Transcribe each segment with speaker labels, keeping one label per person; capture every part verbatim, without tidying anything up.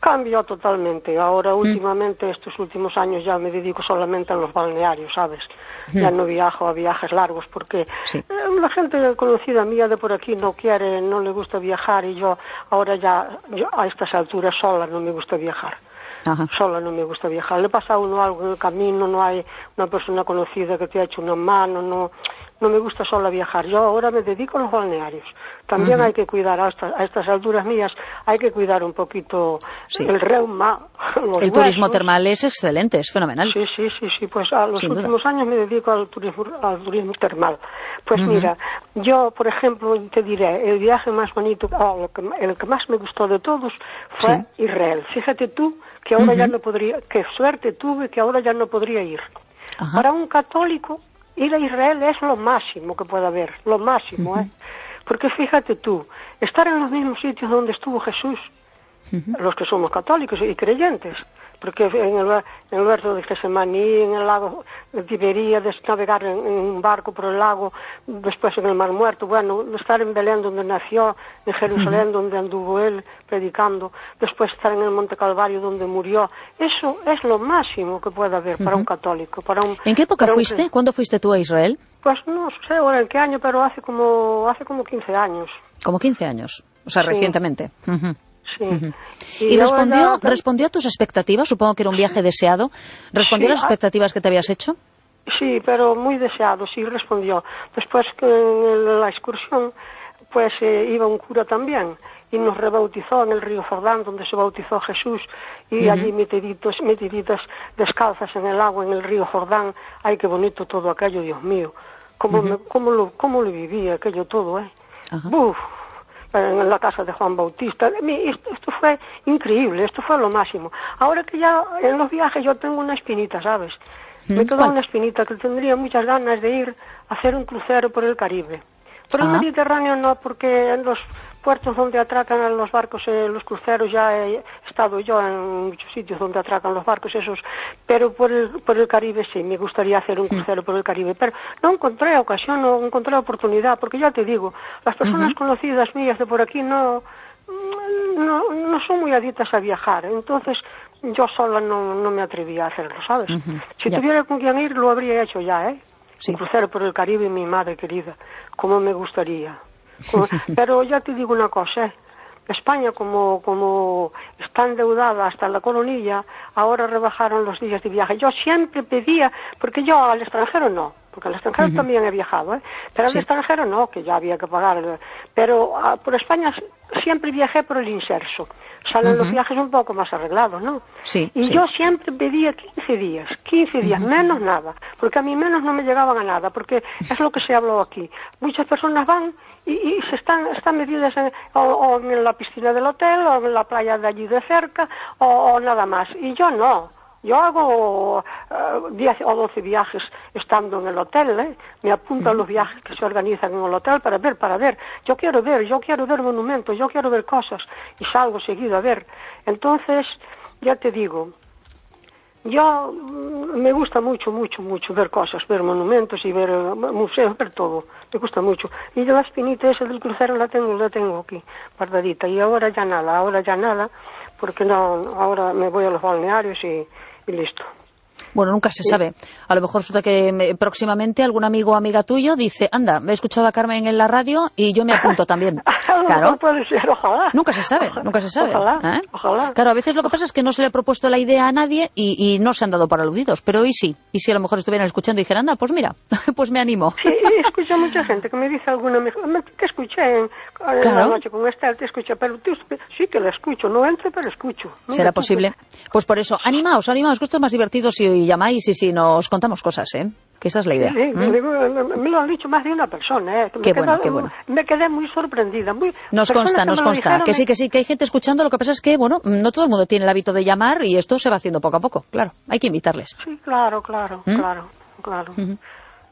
Speaker 1: Cambió totalmente. Ahora, últimamente, estos últimos años ya me dedico solamente a los balnearios, ¿sabes? Mm. Ya no viajo a viajes largos porque sí. eh, la gente conocida mía de por aquí no quiere, no le gusta viajar y yo ahora ya, yo a estas alturas sola no me gusta viajar. Ajá. Sola no me gusta viajar. Le pasa a uno algo en el camino, no hay una persona conocida que te ha hecho una mano, no, no me gusta sola viajar. Yo ahora me dedico a los balnearios. También uh-huh. hay que cuidar, a estas, a estas alturas mías, hay que cuidar un poquito sí. el reuma. Los
Speaker 2: el
Speaker 1: huesos.
Speaker 2: Turismo termal es excelente, es fenomenal.
Speaker 1: Sí, sí, sí, sí. Pues a los Sin últimos duda. años me dedico al turismo, al turismo termal. Pues uh-huh. mira, yo, por ejemplo, te diré, el viaje más bonito, oh, el, que, el que más me gustó de todos fue sí. Israel. Fíjate tú que ahora uh-huh. ya no podría, qué suerte tuve que ahora ya no podría ir. Ajá. Para un católico, ir a Israel es lo máximo que puede haber, lo máximo, uh-huh. ¿eh? Porque fíjate tú, estar en los mismos sitios donde estuvo Jesús, uh-huh. los que somos católicos y creyentes, porque en el, en el huerto de Getsemaní, en el lago de Tiberíades, navegar en, en un barco por el lago, después en el Mar Muerto, bueno, estar en Belén donde nació, en Jerusalén uh-huh. donde anduvo él predicando, después estar en el Monte Calvario donde murió, eso es lo máximo que puede haber uh-huh. para un católico. Para un,
Speaker 2: ¿En qué época
Speaker 1: un,
Speaker 2: fuiste? ¿Cuándo fuiste tú a Israel?
Speaker 1: Pues no sé ahora en qué año, pero hace como hace como quince años.
Speaker 2: Como quince años, o sea, sí. recientemente. Uh-huh.
Speaker 1: Sí.
Speaker 2: Uh-huh. ¿Y, ¿Y respondió, ya... respondió a tus expectativas? Supongo que era un viaje deseado. ¿Respondió sí, a las expectativas que te habías hecho?
Speaker 1: Sí, pero muy deseado, sí respondió. Después que en la excursión, pues eh, iba un cura también y nos rebautizó en el río Jordán, donde se bautizó Jesús, y uh-huh. allí metiditos, metiditas descalzas en el agua, en el río Jordán. Ay, qué bonito todo aquello, Dios mío. Cómo, uh-huh. me, cómo, lo, cómo lo vivía aquello todo, ¿eh? Uh-huh. Uf. En la casa de Juan Bautista. Esto, esto fue increíble, esto fue lo máximo. Ahora que ya en los viajes yo tengo una espinita, ¿sabes? Me quedó una espinita que tendría muchas ganas de ir a hacer un crucero por el Caribe. Por el ah. Mediterráneo no, porque en los puertos donde atracan a los barcos, eh, los cruceros, ya he estado yo en muchos sitios donde atracan los barcos esos, pero por el, por el Caribe sí, me gustaría hacer un crucero por el Caribe, pero no encontré ocasión, no encontré oportunidad, porque ya te digo, las personas uh-huh. conocidas mías de por aquí no, no, no son muy adictas a viajar, entonces yo sola no, no me atrevía a hacerlo, ¿sabes? Uh-huh. Si ya. tuviera con quien ir, lo habría hecho ya, ¿eh? Sí. Un crucero por el Caribe, mi madre querida, como me gustaría. Como, pero ya te digo una cosa, ¿eh? España, como, como está endeudada hasta la coronilla, ahora rebajaron los días de viaje. Yo siempre pedía, porque yo al extranjero no, porque al extranjero uh-huh. también he viajado, ¿eh? Pero sí. al extranjero no, que ya había que pagar. Pero a, por España siempre viajé por el inserso. Salen uh-huh. los viajes un poco más arreglados, ¿no?
Speaker 2: Sí,
Speaker 1: y
Speaker 2: sí.
Speaker 1: yo siempre pedía quince días, quince días, uh-huh. menos nada, porque a mí menos no me llegaban a nada, porque es lo que se habló aquí. Muchas personas van y, y se están, están metidas en, o, o en la piscina del hotel, o en la playa de allí de cerca, o, o nada más. Y yo no. Yo hago uh, diez o doce viajes estando en el hotel, ¿eh? Me apunto a los viajes que se organizan en el hotel para ver, para ver. Yo quiero ver, yo quiero ver monumentos, yo quiero ver cosas y salgo seguido a ver. Entonces, ya te digo, yo mm, me gusta mucho, mucho, mucho ver cosas, ver monumentos y ver uh, museos, ver todo. Me gusta mucho. Y la espinita esa del crucero la tengo, la tengo aquí, guardadita. Y ahora ya nada, ahora ya nada, porque no, ahora me voy a los balnearios y... y listo.
Speaker 2: Bueno, nunca se sabe. A lo mejor resulta que me, próximamente algún amigo o amiga tuyo dice, anda, me he escuchado a Carmen en la radio y yo me apunto también. Claro.
Speaker 1: No puede ser, ojalá.
Speaker 2: Nunca se sabe, ojalá. nunca se sabe.
Speaker 1: Ojalá,
Speaker 2: ¿eh?
Speaker 1: ojalá.
Speaker 2: Claro, a veces lo que pasa es que no se le ha propuesto la idea a nadie y, y no se han dado por aludidos, pero hoy sí. Y si a lo mejor estuvieran escuchando y dijeran, anda, pues mira, pues me animo.
Speaker 1: Sí, escucho mucha gente que me dice alguna, te escuché en, en claro. la noche con Esther, te escuché, pero tú, sí que la escucho, no entro, pero escucho. Mira,
Speaker 2: ¿será posible? Pues... pues por eso, animaos, animaos, que esto es más divertido si llamáis y si nos contamos cosas, ¿eh? Que esa es la idea.
Speaker 1: Sí, sí,
Speaker 2: ¿Mm?
Speaker 1: me, me lo han dicho más de una persona, ¿eh? Que
Speaker 2: qué
Speaker 1: me
Speaker 2: bueno,
Speaker 1: quedó,
Speaker 2: qué bueno.
Speaker 1: Me quedé muy sorprendida. Muy,
Speaker 2: nos consta, nos consta. Dijeron, que sí, que sí, que hay gente escuchando. Lo que pasa es que, bueno, no todo el mundo tiene el hábito de llamar y esto se va haciendo poco a poco. Claro, hay que invitarles.
Speaker 1: Sí, claro, claro, ¿Mm? claro, claro.
Speaker 2: Uh-huh.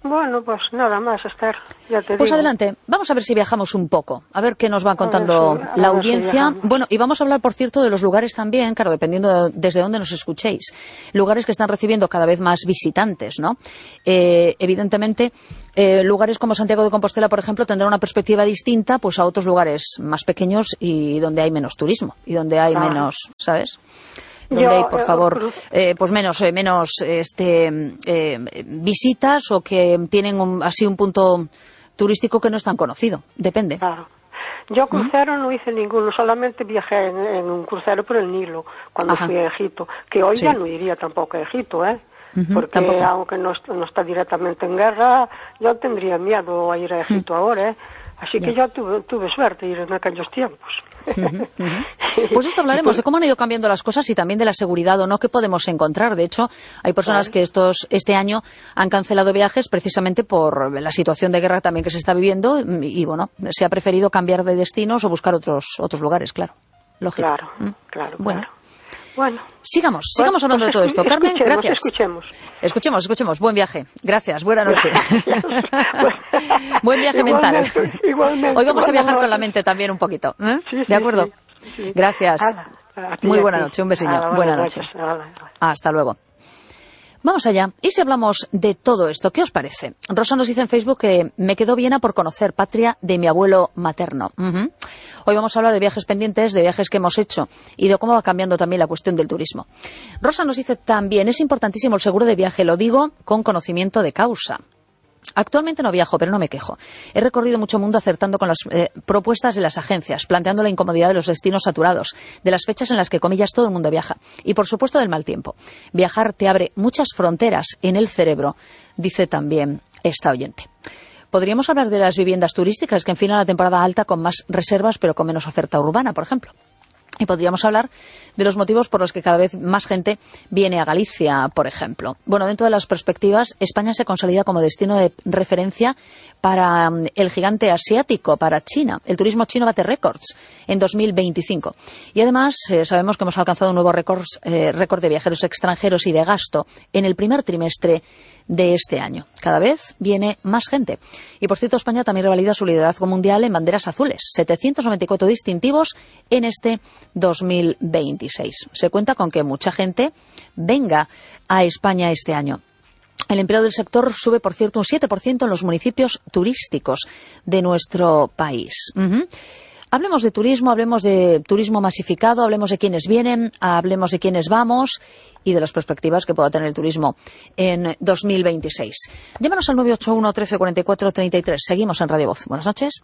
Speaker 1: Bueno, pues nada más, Esther, ya te
Speaker 2: Pues
Speaker 1: digo.
Speaker 2: adelante, vamos a ver si viajamos un poco, a ver qué nos va contando
Speaker 1: A ver si- a
Speaker 2: la
Speaker 1: ver si
Speaker 2: audiencia.
Speaker 1: viajamos.
Speaker 2: Bueno, y vamos a hablar, por cierto, de los lugares también, claro, dependiendo de desde dónde nos escuchéis. Lugares que están recibiendo cada vez más visitantes, ¿no? Eh, evidentemente, eh, lugares como Santiago de Compostela, por ejemplo, tendrán una perspectiva distinta pues a otros lugares más pequeños y donde hay menos turismo y donde hay
Speaker 1: Ah.
Speaker 2: menos, ¿sabes? Donde
Speaker 1: Yo,
Speaker 2: hay, por
Speaker 1: eh,
Speaker 2: favor,
Speaker 1: cruz-
Speaker 2: eh, pues menos eh, menos este eh, visitas o que tienen un- así un punto turístico que no es tan conocido. Depende.
Speaker 1: Claro. Yo crucero no hice ninguno, solamente viajé en, en un crucero por el Nilo cuando
Speaker 2: Ajá.
Speaker 1: fui a Egipto, que hoy
Speaker 2: Sí.
Speaker 1: ya no iría tampoco a Egipto, ¿eh?
Speaker 2: Ujú,
Speaker 1: Porque
Speaker 2: tampoco.
Speaker 1: aunque no, est- no está directamente en guerra, yo tendría miedo a ir a Egipto ahora, ¿eh? Así que yo tuve, tuve suerte de ir en aquellos tiempos.
Speaker 2: Pues esto hablaremos de cómo han ido cambiando las cosas y también de la seguridad o no que podemos encontrar. De hecho, hay personas
Speaker 1: Claro.
Speaker 2: que estos este año han cancelado viajes precisamente por la situación de guerra también que se está viviendo y, y, bueno, se ha preferido cambiar de destinos o buscar otros otros lugares, claro. Lógico.
Speaker 1: Claro,
Speaker 2: ¿Mm?
Speaker 1: claro,
Speaker 2: Bueno.
Speaker 1: claro. Bueno,
Speaker 2: Sigamos, sigamos
Speaker 1: pues,
Speaker 2: hablando
Speaker 1: pues
Speaker 2: de todo esto.
Speaker 1: escu-
Speaker 2: Carmen,
Speaker 1: escuchemos,
Speaker 2: gracias.
Speaker 1: Escuchemos.
Speaker 2: Escuchemos, escuchemos. Buen viaje. Gracias. Buena noche. Buen viaje mental.
Speaker 1: Igualmente, igualmente.
Speaker 2: Hoy vamos a
Speaker 1: Buenas
Speaker 2: viajar con la
Speaker 1: noches.
Speaker 2: mente también un poquito. ¿eh?
Speaker 1: Sí, sí,
Speaker 2: ¿De acuerdo?
Speaker 1: sí, sí.
Speaker 2: Gracias.
Speaker 1: Hala, a ti,
Speaker 2: Muy
Speaker 1: a
Speaker 2: buena
Speaker 1: ti.
Speaker 2: noche. Un besillo.
Speaker 1: Hala,
Speaker 2: Buena
Speaker 1: buenas
Speaker 2: noche.
Speaker 1: noches. Hala, hala.
Speaker 2: Hasta luego. Vamos allá. Y si hablamos de todo esto, ¿qué os parece? Rosa nos dice en Facebook que me quedó Viena por conocer, patria de mi abuelo materno. Ujú. Hoy vamos a hablar de viajes pendientes, de viajes que hemos hecho y de cómo va cambiando también la cuestión del turismo. Rosa nos dice también, es importantísimo el seguro de viaje, lo digo con conocimiento de causa. Actualmente no viajo, pero no me quejo. He recorrido mucho mundo acertando con las eh, propuestas de las agencias, planteando la incomodidad de los destinos saturados, de las fechas en las que, comillas, todo el mundo viaja. Y, por supuesto, del mal tiempo. Viajar te abre muchas fronteras en el cerebro, dice también esta oyente. Podríamos hablar de las viviendas turísticas que enfilan la temporada alta con más reservas, pero con menos oferta urbana, por ejemplo. Y podríamos hablar de los motivos por los que cada vez más gente viene a Galicia, por ejemplo. Bueno, dentro de las perspectivas, España se consolida como destino de referencia para um, el gigante asiático, para China. El turismo chino bate récords en dos mil veinticinco. Y además, eh, sabemos que hemos alcanzado un nuevo récord, eh, récord de viajeros extranjeros y de gasto en el primer trimestre de este año. Cada vez viene más gente. Y, por cierto, España también revalida su liderazgo mundial en banderas azules. setecientos noventa y cuatro distintivos en este dos mil veintiséis. Se cuenta con que mucha gente venga a España este año. El empleo del sector sube, por cierto, un siete por ciento en los municipios turísticos de nuestro país. Uh-huh. Hablemos de turismo, hablemos de turismo masificado, hablemos de quiénes vienen, hablemos de quiénes vamos y de las perspectivas que pueda tener el turismo en dos mil veintiséis. Llámanos al nueve ocho uno, trece, cuarenta y cuatro, treinta y tres. Seguimos en Radio Voz. Buenas noches.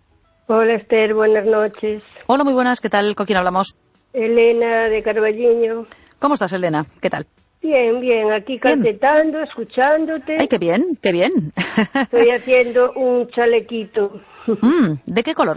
Speaker 3: Hola Esther, buenas noches.
Speaker 2: Hola, muy buenas. ¿Qué tal? ¿Con quién hablamos?
Speaker 3: Elena de Carballiño.
Speaker 2: ¿Cómo estás, Elena? ¿Qué tal?
Speaker 3: Bien, bien, aquí
Speaker 2: Bien.
Speaker 3: calcetando, escuchándote.
Speaker 2: Ay, qué bien, qué bien.
Speaker 3: Estoy haciendo un chalequito.
Speaker 2: Mm, ¿de qué color?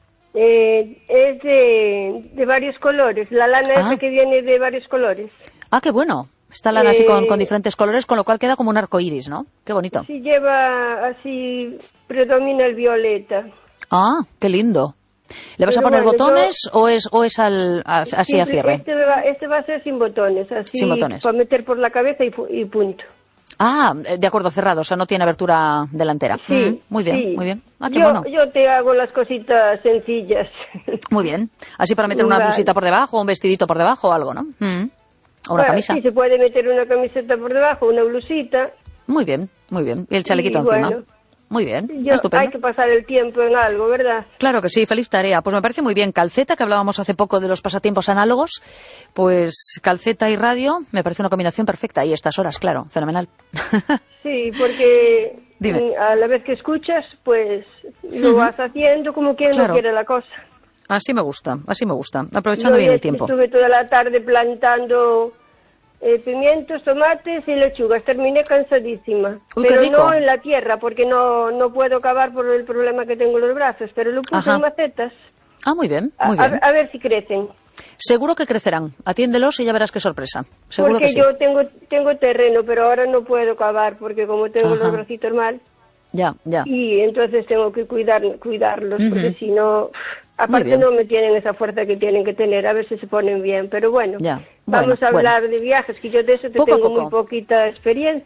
Speaker 3: Eh, es de, de varios colores, la lana
Speaker 2: Ah.
Speaker 3: esa que viene de varios colores.
Speaker 2: Ah, qué bueno. Está lana así con,
Speaker 3: Eh,
Speaker 2: con diferentes colores, con lo cual queda como un arco iris, ¿no? Qué bonito.
Speaker 3: Sí, lleva así, predomina el violeta.
Speaker 2: Ah, qué lindo. ¿Le vas a
Speaker 3: Pero
Speaker 2: poner
Speaker 3: bueno,
Speaker 2: botones o es o es al, a- así a
Speaker 3: Simple-
Speaker 2: cierre?
Speaker 3: Este va, este va a ser sin botones, así
Speaker 2: Sin botones.
Speaker 3: para meter por la cabeza y, pu- y punto.
Speaker 2: Ah, de acuerdo, cerrado, o sea, no tiene abertura delantera.
Speaker 3: Sí,
Speaker 2: Mm, muy bien,
Speaker 3: sí.
Speaker 2: muy bien. Ah, qué
Speaker 3: yo,
Speaker 2: bueno.
Speaker 3: yo te hago las cositas sencillas.
Speaker 2: Muy bien. Así para meter una
Speaker 3: Vale.
Speaker 2: blusita por debajo, un vestidito por debajo o algo, ¿no? Mm. O una
Speaker 3: Bueno,
Speaker 2: camisa.
Speaker 3: Sí, se puede meter una camiseta por debajo, una blusita.
Speaker 2: Muy bien, muy bien. Y el chalequito
Speaker 3: Y
Speaker 2: encima.
Speaker 3: bueno,
Speaker 2: Muy bien,
Speaker 3: Yo,
Speaker 2: estupendo.
Speaker 3: hay que pasar el tiempo en algo, ¿verdad?
Speaker 2: Claro que sí, feliz tarea. Pues me parece muy bien. Calceta, que hablábamos hace poco de los pasatiempos análogos, pues calceta y radio me parece una combinación perfecta. Y estas horas, claro, fenomenal.
Speaker 3: Sí, porque
Speaker 2: Dime.
Speaker 3: mm, a la vez que escuchas, pues lo
Speaker 2: Ujú.
Speaker 3: vas haciendo como quien
Speaker 2: Claro.
Speaker 3: no quiere la cosa.
Speaker 2: Así me gusta, así me gusta. Aprovechando
Speaker 3: Yo
Speaker 2: bien
Speaker 3: ya
Speaker 2: el tiempo.
Speaker 3: estuve toda la tarde plantando eh, pimientos, tomates y lechugas. Terminé cansadísima.
Speaker 2: Uy, qué
Speaker 3: pero
Speaker 2: rico.
Speaker 3: no en la tierra, porque no, no puedo cavar por el problema que tengo en los brazos. Pero lo puse
Speaker 2: Ajá.
Speaker 3: en macetas.
Speaker 2: Ah, muy bien,
Speaker 3: A,
Speaker 2: muy
Speaker 3: a-
Speaker 2: bien.
Speaker 3: a ver si crecen.
Speaker 2: Seguro que crecerán. Atiéndelos y ya verás qué sorpresa. Seguro
Speaker 3: Porque
Speaker 2: que sí.
Speaker 3: yo tengo tengo terreno, pero ahora no puedo cavar porque como tengo
Speaker 2: Ajá.
Speaker 3: los bracitos mal.
Speaker 2: Ya, ya.
Speaker 3: Y entonces tengo que cuidar, cuidarlos,
Speaker 2: Ujú.
Speaker 3: porque si no, aparte
Speaker 2: bien.
Speaker 3: no me tienen esa fuerza que tienen que tener, a ver si se ponen bien. Pero bueno,
Speaker 2: Ya.
Speaker 3: vamos
Speaker 2: Bueno,
Speaker 3: a hablar de viajes, que yo de eso te
Speaker 2: Poco a
Speaker 3: tengo
Speaker 2: poco.
Speaker 3: muy poquita experiencia.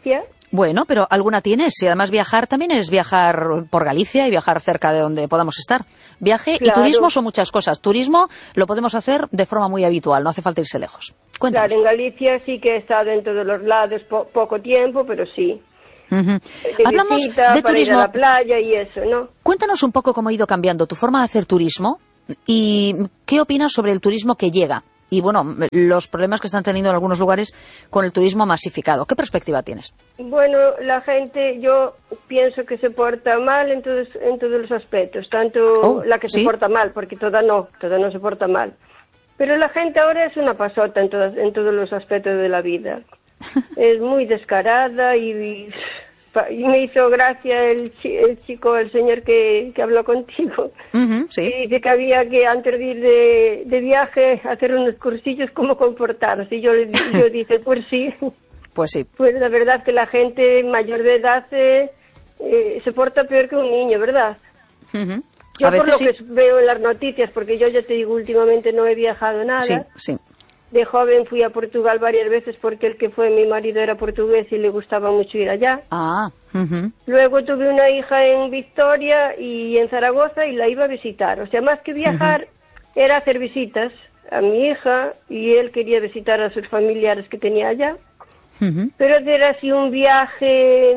Speaker 2: Bueno, pero alguna tienes. Y además viajar también es viajar por Galicia y viajar cerca de donde podamos estar. Viaje
Speaker 3: Claro.
Speaker 2: y turismo son muchas cosas. Turismo lo podemos hacer de forma muy habitual, no hace falta irse lejos. Cuéntanos.
Speaker 3: Claro, en Galicia sí que he estado en todos los lados, po poco tiempo, pero sí.
Speaker 2: Uh-huh.
Speaker 3: De
Speaker 2: Hablamos
Speaker 3: visita,
Speaker 2: de
Speaker 3: para
Speaker 2: turismo.
Speaker 3: ir a la playa y eso, ¿no?
Speaker 2: Cuéntanos un poco cómo ha ido cambiando tu forma de hacer turismo y qué opinas sobre el turismo que llega. Y, bueno, los problemas que están teniendo en algunos lugares con el turismo masificado. ¿Qué perspectiva tienes?
Speaker 3: Bueno, la gente, yo pienso que se porta mal en todos, en todos los aspectos. Tanto
Speaker 2: Oh,
Speaker 3: la que
Speaker 2: ¿sí?
Speaker 3: se porta mal, porque toda no, toda no se porta mal. Pero la gente ahora es una pasota en, todas, en todos los aspectos de la vida. Es muy descarada y, y me hizo gracia el, el chico, el señor que, que habló contigo.
Speaker 2: Uh-huh, sí.
Speaker 3: Y dice que había que, antes de ir de, de viaje, hacer unos cursillos cómo comportarse. Y yo, yo dije, pues sí.
Speaker 2: Pues sí.
Speaker 3: Pues la verdad que la gente mayor de edad eh, eh, se porta peor que un niño, ¿verdad?
Speaker 2: Uh-huh.
Speaker 3: Yo
Speaker 2: A
Speaker 3: por lo
Speaker 2: veces
Speaker 3: que veo en las noticias, porque yo ya te digo, últimamente no he viajado nada.
Speaker 2: sí. Sí, sí.
Speaker 3: De joven fui a Portugal varias veces porque el que fue mi marido era portugués y le gustaba mucho ir allá.
Speaker 2: Ah, uh-huh.
Speaker 3: Luego tuve una hija en Victoria y en Zaragoza y la iba a visitar. O sea, más que viajar, uh-huh. era hacer visitas a mi hija y él quería visitar a sus familiares que tenía allá.
Speaker 2: Uh-huh.
Speaker 3: Pero hacer así un viaje,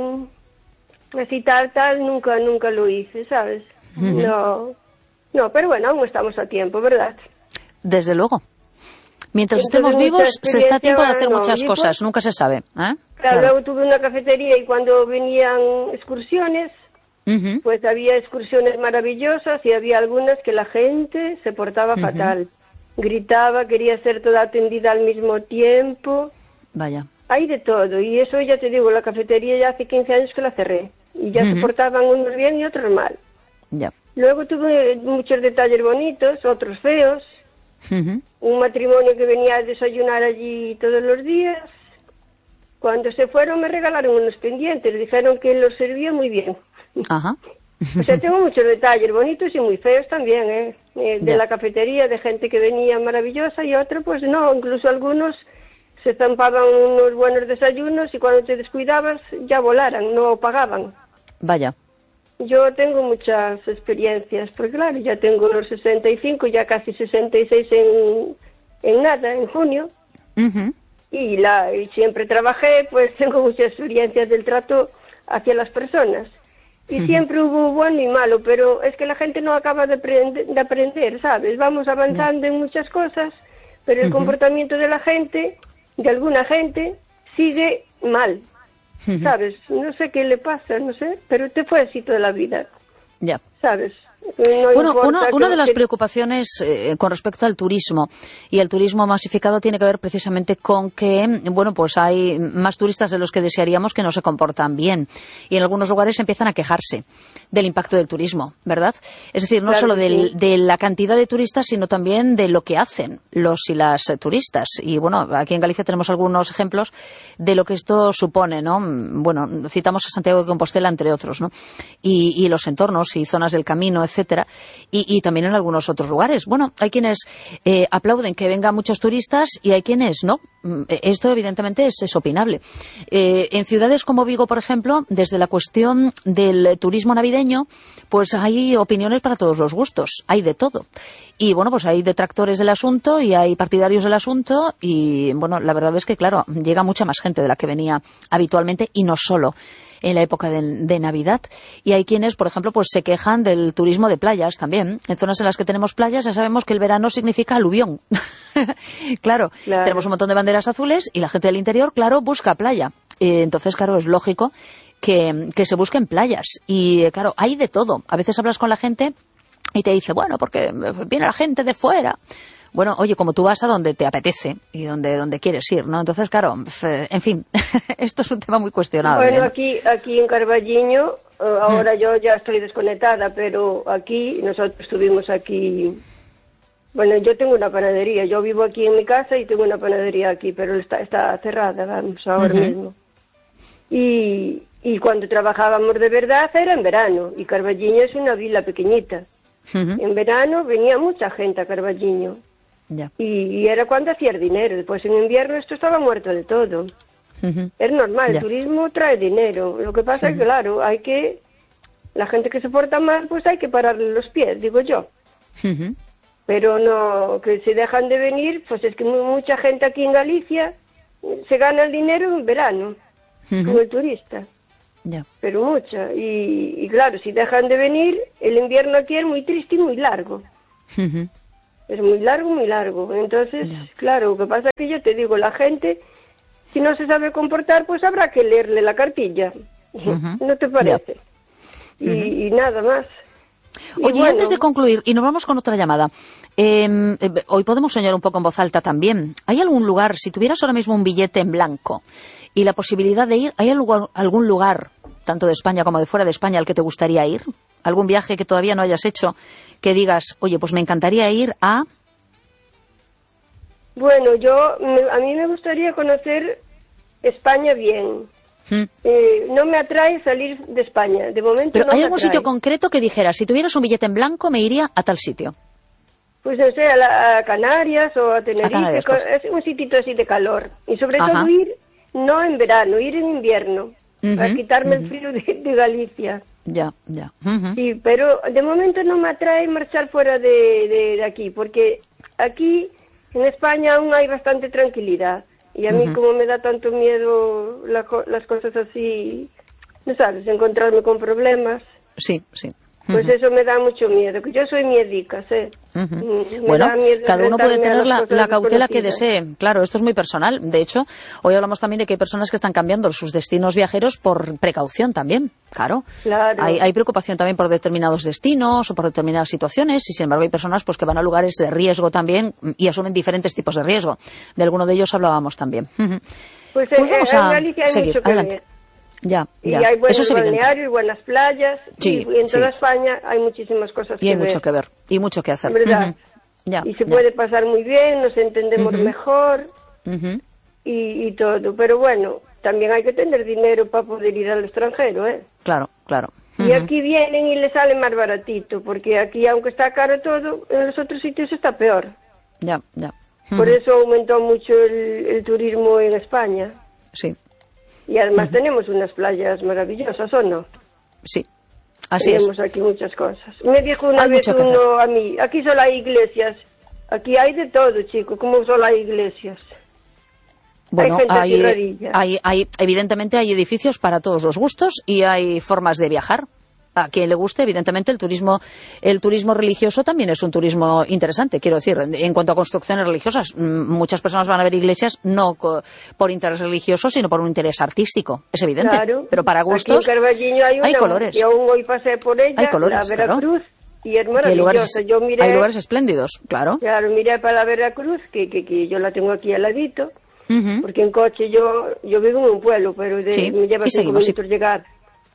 Speaker 3: así tal, tal, nunca, nunca lo hice, ¿sabes? Uh-huh. No, no, pero bueno, aún estamos a tiempo, ¿verdad?
Speaker 2: Desde luego. Mientras
Speaker 3: Entonces,
Speaker 2: estemos vivos, se está a tiempo de hacer
Speaker 3: no,
Speaker 2: muchas
Speaker 3: y
Speaker 2: cosas,
Speaker 3: pues,
Speaker 2: nunca se sabe. ¿eh?
Speaker 3: Claro,
Speaker 2: Claro.
Speaker 3: luego tuve una cafetería y cuando venían excursiones,
Speaker 2: Uh-huh.
Speaker 3: pues había excursiones maravillosas y había algunas que la gente se portaba
Speaker 2: Uh-huh.
Speaker 3: fatal. Gritaba, quería ser toda atendida al mismo tiempo.
Speaker 2: Vaya.
Speaker 3: Hay de todo, y eso ya te digo, la cafetería ya hace quince años que la cerré. Y ya
Speaker 2: Uh-huh.
Speaker 3: se portaban unos bien y otros mal.
Speaker 2: Ya.
Speaker 3: Luego tuve muchos detalles bonitos, otros feos.
Speaker 2: Uh-huh.
Speaker 3: Un matrimonio que venía a desayunar allí todos los días. Cuando se fueron me regalaron unos pendientes, dijeron que los servía muy bien.
Speaker 2: Ajá.
Speaker 3: O sea, tengo muchos detalles bonitos y muy feos también, ¿eh? Eh, de
Speaker 2: Ya.
Speaker 3: la cafetería, de gente que venía maravillosa y otra pues no, incluso algunos se zampaban unos buenos desayunos y cuando te descuidabas ya volaran, no pagaban.
Speaker 2: Vaya.
Speaker 3: Yo tengo muchas experiencias, porque claro, ya tengo los sesenta y cinco, ya casi sesenta y seis en, en nada, en junio,
Speaker 2: Uh-huh.
Speaker 3: y, la, y siempre trabajé, pues tengo muchas experiencias del trato hacia las personas. Y
Speaker 2: Uh-huh.
Speaker 3: siempre hubo bueno y malo, pero es que la gente no acaba de, aprender, de aprender, ¿sabes? Vamos avanzando en muchas cosas, pero el
Speaker 2: Uh-huh.
Speaker 3: comportamiento de la gente, de alguna gente, sigue mal.
Speaker 2: Uh-huh.
Speaker 3: ¿Sabes? No sé qué le pasa, no sé, pero te fue así toda la vida,
Speaker 2: Ya.
Speaker 3: ¿sabes? No
Speaker 2: Bueno,
Speaker 3: importa
Speaker 2: una,
Speaker 3: que-
Speaker 2: una de las
Speaker 3: que-
Speaker 2: preocupaciones eh, con respecto al turismo y el turismo masificado tiene que ver precisamente con que, bueno, pues hay más turistas de los que desearíamos que no se comportan bien y en algunos lugares empiezan a quejarse del impacto del turismo, ¿verdad? Es decir, no
Speaker 3: Claro
Speaker 2: solo
Speaker 3: que
Speaker 2: del-
Speaker 3: sí.
Speaker 2: de la cantidad de turistas, sino también de lo que hacen los y las eh, turistas. Y bueno, aquí en Galicia tenemos algunos ejemplos de lo que esto supone, ¿no? Bueno, citamos a Santiago de Compostela, entre otros, ¿no? Y, y los entornos y zonas del camino, etcétera, y, y también en algunos otros lugares. Bueno, hay quienes eh, aplauden que vengan muchos turistas y hay quienes no. Mm, Esto evidentemente es, es opinable. Eh, en ciudades como Vigo, por ejemplo, desde la cuestión del turismo navideño, pues hay opiniones para todos los gustos, hay de todo. Y bueno, pues hay detractores del asunto y hay partidarios del asunto y bueno, la verdad es que claro, llega mucha más gente de la que venía habitualmente y no solo en la época de, de Navidad. Y hay quienes, por ejemplo, pues se quejan del turismo de playas también. En zonas en las que tenemos playas ya sabemos que el verano significa aluvión. claro,
Speaker 3: Claro.
Speaker 2: tenemos un montón de banderas azules y la gente del interior, claro, busca playa. Eh, entonces, claro, es lógico que, que se busquen playas. Y eh, claro, hay de todo. A veces hablas con la gente y te dice, bueno, porque viene la gente de fuera. Bueno, oye, como tú vas a donde te apetece y donde, donde quieres ir, ¿no? Entonces, claro, en fin, esto es un tema muy cuestionable.
Speaker 3: Bueno,
Speaker 2: ¿no?
Speaker 3: aquí aquí en Carballiño, eh, ahora yo ya estoy desconectada, pero aquí, nosotros estuvimos aquí. Bueno, yo tengo una panadería, yo vivo aquí en mi casa y tengo una panadería aquí, pero está, está cerrada, vamos, ahora
Speaker 2: Ujú.
Speaker 3: mismo. Y, y cuando trabajábamos de verdad era en verano, y Carballiño es una vila pequeñita.
Speaker 2: Ujú.
Speaker 3: En verano venía mucha gente a Carballiño.
Speaker 2: Ya.
Speaker 3: Y, y era cuando hacías dinero. Después en invierno esto estaba muerto de todo. Uh-huh. Es normal, ya. El turismo trae dinero. Lo que pasa uh-huh. es que, claro, hay que... La gente que se porta mal, pues hay que pararle los pies, digo yo. Uh-huh. Pero no, que se dejan de venir, pues es que mucha gente aquí en Galicia se gana el dinero en verano, uh-huh. con el turista.
Speaker 2: Yeah.
Speaker 3: Pero mucha. Y, y claro, si dejan de venir, el invierno aquí es muy triste y muy largo.
Speaker 2: Uh-huh.
Speaker 3: Es muy largo, muy largo. Entonces, yeah. claro, lo que pasa es que yo te digo, la gente, si no se sabe comportar, pues habrá que leerle la cartilla. Uh-huh. ¿No te parece? Yeah. Y, uh-huh. y nada más.
Speaker 2: Oye, y bueno, antes de concluir, y nos vamos con otra llamada, eh, eh, hoy podemos soñar un poco en voz alta también. ¿Hay algún lugar, si tuvieras ahora mismo un billete en blanco y la posibilidad de ir, ¿hay algún, algún lugar, tanto de España como de fuera de España, al que te gustaría ir? ¿Algún viaje que todavía no hayas hecho que digas, oye, pues me encantaría ir a...?
Speaker 3: Bueno, yo, a mí me gustaría conocer España bien. Hmm. Eh, no me atrae salir de España, de momento.
Speaker 2: Pero
Speaker 3: no
Speaker 2: ¿hay
Speaker 3: me
Speaker 2: algún
Speaker 3: atrae.
Speaker 2: sitio concreto que dijeras, si tuvieras un billete en blanco me iría a tal sitio?
Speaker 3: Pues no sé, a, la, a Canarias o a Tenerife,
Speaker 2: a Canarias, pues.
Speaker 3: Es un sitito así de calor. Y sobre
Speaker 2: Ajá.
Speaker 3: todo ir, no en verano, ir en invierno, uh-huh, para quitarme uh-huh. el frío de, de Galicia.
Speaker 2: Ya, ya. Uh-huh.
Speaker 3: Sí, pero de momento no me atrae marchar fuera de, de, de aquí, porque aquí en España aún hay bastante tranquilidad. Y a mí, uh-huh. como me da tanto miedo la, las cosas así, ¿no sabes? Encontrarme con problemas.
Speaker 2: Sí, sí. Uh-huh.
Speaker 3: Pues eso me da mucho miedo, que yo soy miedica, ¿sí?
Speaker 2: Uh-huh. Bueno, cada uno puede tener la, la cautela que desee. Claro, esto es muy personal. De hecho, hoy hablamos también de que hay personas que están cambiando sus destinos viajeros por precaución también. Claro.
Speaker 3: Claro.
Speaker 2: Hay, hay preocupación también por determinados destinos o por determinadas situaciones y, sin embargo, hay personas pues que van a lugares de riesgo también y asumen diferentes tipos de riesgo. De alguno de ellos hablábamos también. Uh-huh.
Speaker 3: Pues, pues eh, vamos en Galicia hay
Speaker 2: seguir.
Speaker 3: mucho que
Speaker 2: Adelante.
Speaker 3: ver.
Speaker 2: Ya, ya.
Speaker 3: Y hay buenos
Speaker 2: Eso es
Speaker 3: balnearios, buenas playas,
Speaker 2: sí,
Speaker 3: y en toda
Speaker 2: sí.
Speaker 3: España hay muchísimas cosas
Speaker 2: y
Speaker 3: que
Speaker 2: hay
Speaker 3: ver.
Speaker 2: mucho que ver, y mucho que hacer.
Speaker 3: ¿Verdad?
Speaker 2: Uh-huh. Ya,
Speaker 3: y se
Speaker 2: ya.
Speaker 3: puede pasar muy bien, nos entendemos uh-huh. mejor,
Speaker 2: uh-huh.
Speaker 3: y, y todo. Pero bueno, también hay que tener dinero para poder ir al extranjero, ¿eh?
Speaker 2: Claro, claro. Uh-huh.
Speaker 3: Y aquí vienen y les sale más baratito, porque aquí, aunque está caro todo, en los otros sitios está peor.
Speaker 2: Ya, ya. Uh-huh.
Speaker 3: Por eso aumentó mucho el, el turismo en España.
Speaker 2: Sí.
Speaker 3: Y además
Speaker 2: uh-huh.
Speaker 3: tenemos unas playas maravillosas, ¿o no?
Speaker 2: Sí, así
Speaker 3: tenemos
Speaker 2: es.
Speaker 3: aquí muchas cosas. Me dijo una
Speaker 2: hay
Speaker 3: vez uno a mí, aquí solo hay iglesias. Aquí hay de todo, chico, como solo hay iglesias.
Speaker 2: Bueno,
Speaker 3: hay, gente
Speaker 2: hay, hay, hay, evidentemente hay edificios para todos los gustos y hay formas de viajar. A quien le guste, evidentemente, el turismo el turismo religioso también es un turismo interesante. Quiero decir, en cuanto a construcciones religiosas, muchas personas van a ver iglesias no por interés religioso, sino por un interés artístico. Es evidente.
Speaker 3: Claro.
Speaker 2: Pero para gustos
Speaker 3: aquí en Carballiño hay, una,
Speaker 2: hay colores.
Speaker 3: Y aún hoy pasé por ella,
Speaker 2: hay colores,
Speaker 3: la Veracruz,
Speaker 2: claro.
Speaker 3: y es maravillosa.
Speaker 2: Hay lugares,
Speaker 3: yo miré,
Speaker 2: hay lugares espléndidos, claro.
Speaker 3: Claro, miré para la Veracruz, que, que, que yo la tengo aquí al ladito, uh-huh. porque en coche yo yo vivo en un pueblo, pero de,
Speaker 2: sí.
Speaker 3: me lleva
Speaker 2: y
Speaker 3: cinco
Speaker 2: seguimos,
Speaker 3: minutos
Speaker 2: sí.
Speaker 3: llegar.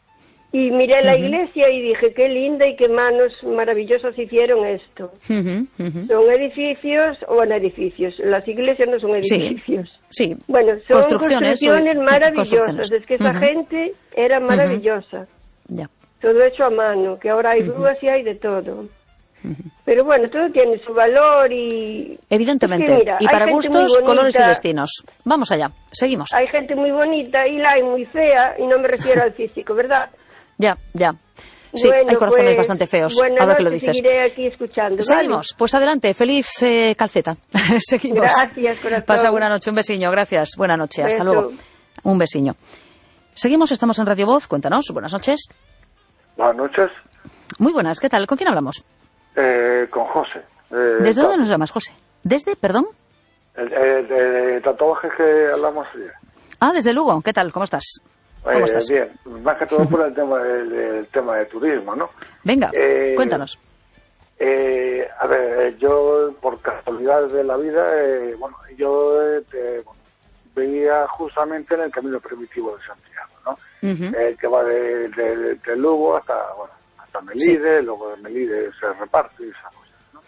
Speaker 3: Y miré la
Speaker 2: uh-huh.
Speaker 3: iglesia y dije, qué linda y qué manos maravillosas hicieron esto.
Speaker 2: Uh-huh, uh-huh.
Speaker 3: Son edificios, o bueno, edificios, las iglesias no son edificios.
Speaker 2: Sí, sí.
Speaker 3: Bueno, son
Speaker 2: construcciones,
Speaker 3: construcciones maravillosas,
Speaker 2: construcciones.
Speaker 3: Es que esa uh-huh. gente era maravillosa.
Speaker 2: Uh-huh. Ya.
Speaker 3: Todo hecho a mano, que ahora hay
Speaker 2: uh-huh.
Speaker 3: grúas y hay de todo. Uh-huh. Pero bueno, todo tiene su valor y...
Speaker 2: Evidentemente,
Speaker 3: es que mira,
Speaker 2: y para gustos,
Speaker 3: bonita,
Speaker 2: colores y destinos. Vamos allá, seguimos.
Speaker 3: Hay gente muy bonita y la hay muy fea, y no me refiero al físico, ¿verdad?
Speaker 2: Ya, ya. Sí,
Speaker 3: bueno,
Speaker 2: hay corazones
Speaker 3: pues,
Speaker 2: bastante feos,
Speaker 3: bueno,
Speaker 2: ahora
Speaker 3: no,
Speaker 2: que lo dices.
Speaker 3: Seguiré aquí escuchando.
Speaker 2: Seguimos,
Speaker 3: ¿vale?
Speaker 2: Pues adelante, feliz eh, calceta. Seguimos.
Speaker 3: Gracias, corazón.
Speaker 2: Pasa buena noche, un besiño, gracias. Buena noche, hasta
Speaker 3: Beso.
Speaker 2: luego. Un besiño. Seguimos, estamos en Radio Voz, cuéntanos, buenas noches.
Speaker 4: Buenas noches.
Speaker 2: Muy buenas, ¿qué tal? ¿Con quién hablamos?
Speaker 4: Eh, con José. Eh,
Speaker 2: ¿Desde dónde nos llamas, José? ¿Desde, perdón?
Speaker 4: El, el, el tatuaje que hablamos ayer.
Speaker 2: Ah, desde Lugo, ¿qué tal? ¿Cómo estás? ¿Cómo
Speaker 4: eh,
Speaker 2: estás?
Speaker 4: Bien, más que todo por el tema del, del tema de turismo, ¿no?
Speaker 2: Venga,
Speaker 4: eh,
Speaker 2: cuéntanos.
Speaker 4: Eh, a ver, yo por casualidad de la vida, eh, bueno, yo eh, te, bueno, veía justamente en el camino primitivo de Santiago, ¿no? Uh-huh. El que va de, de, de Lugo hasta, bueno, hasta Melide, sí. Luego de Melide se reparte y esas cosas, ¿no?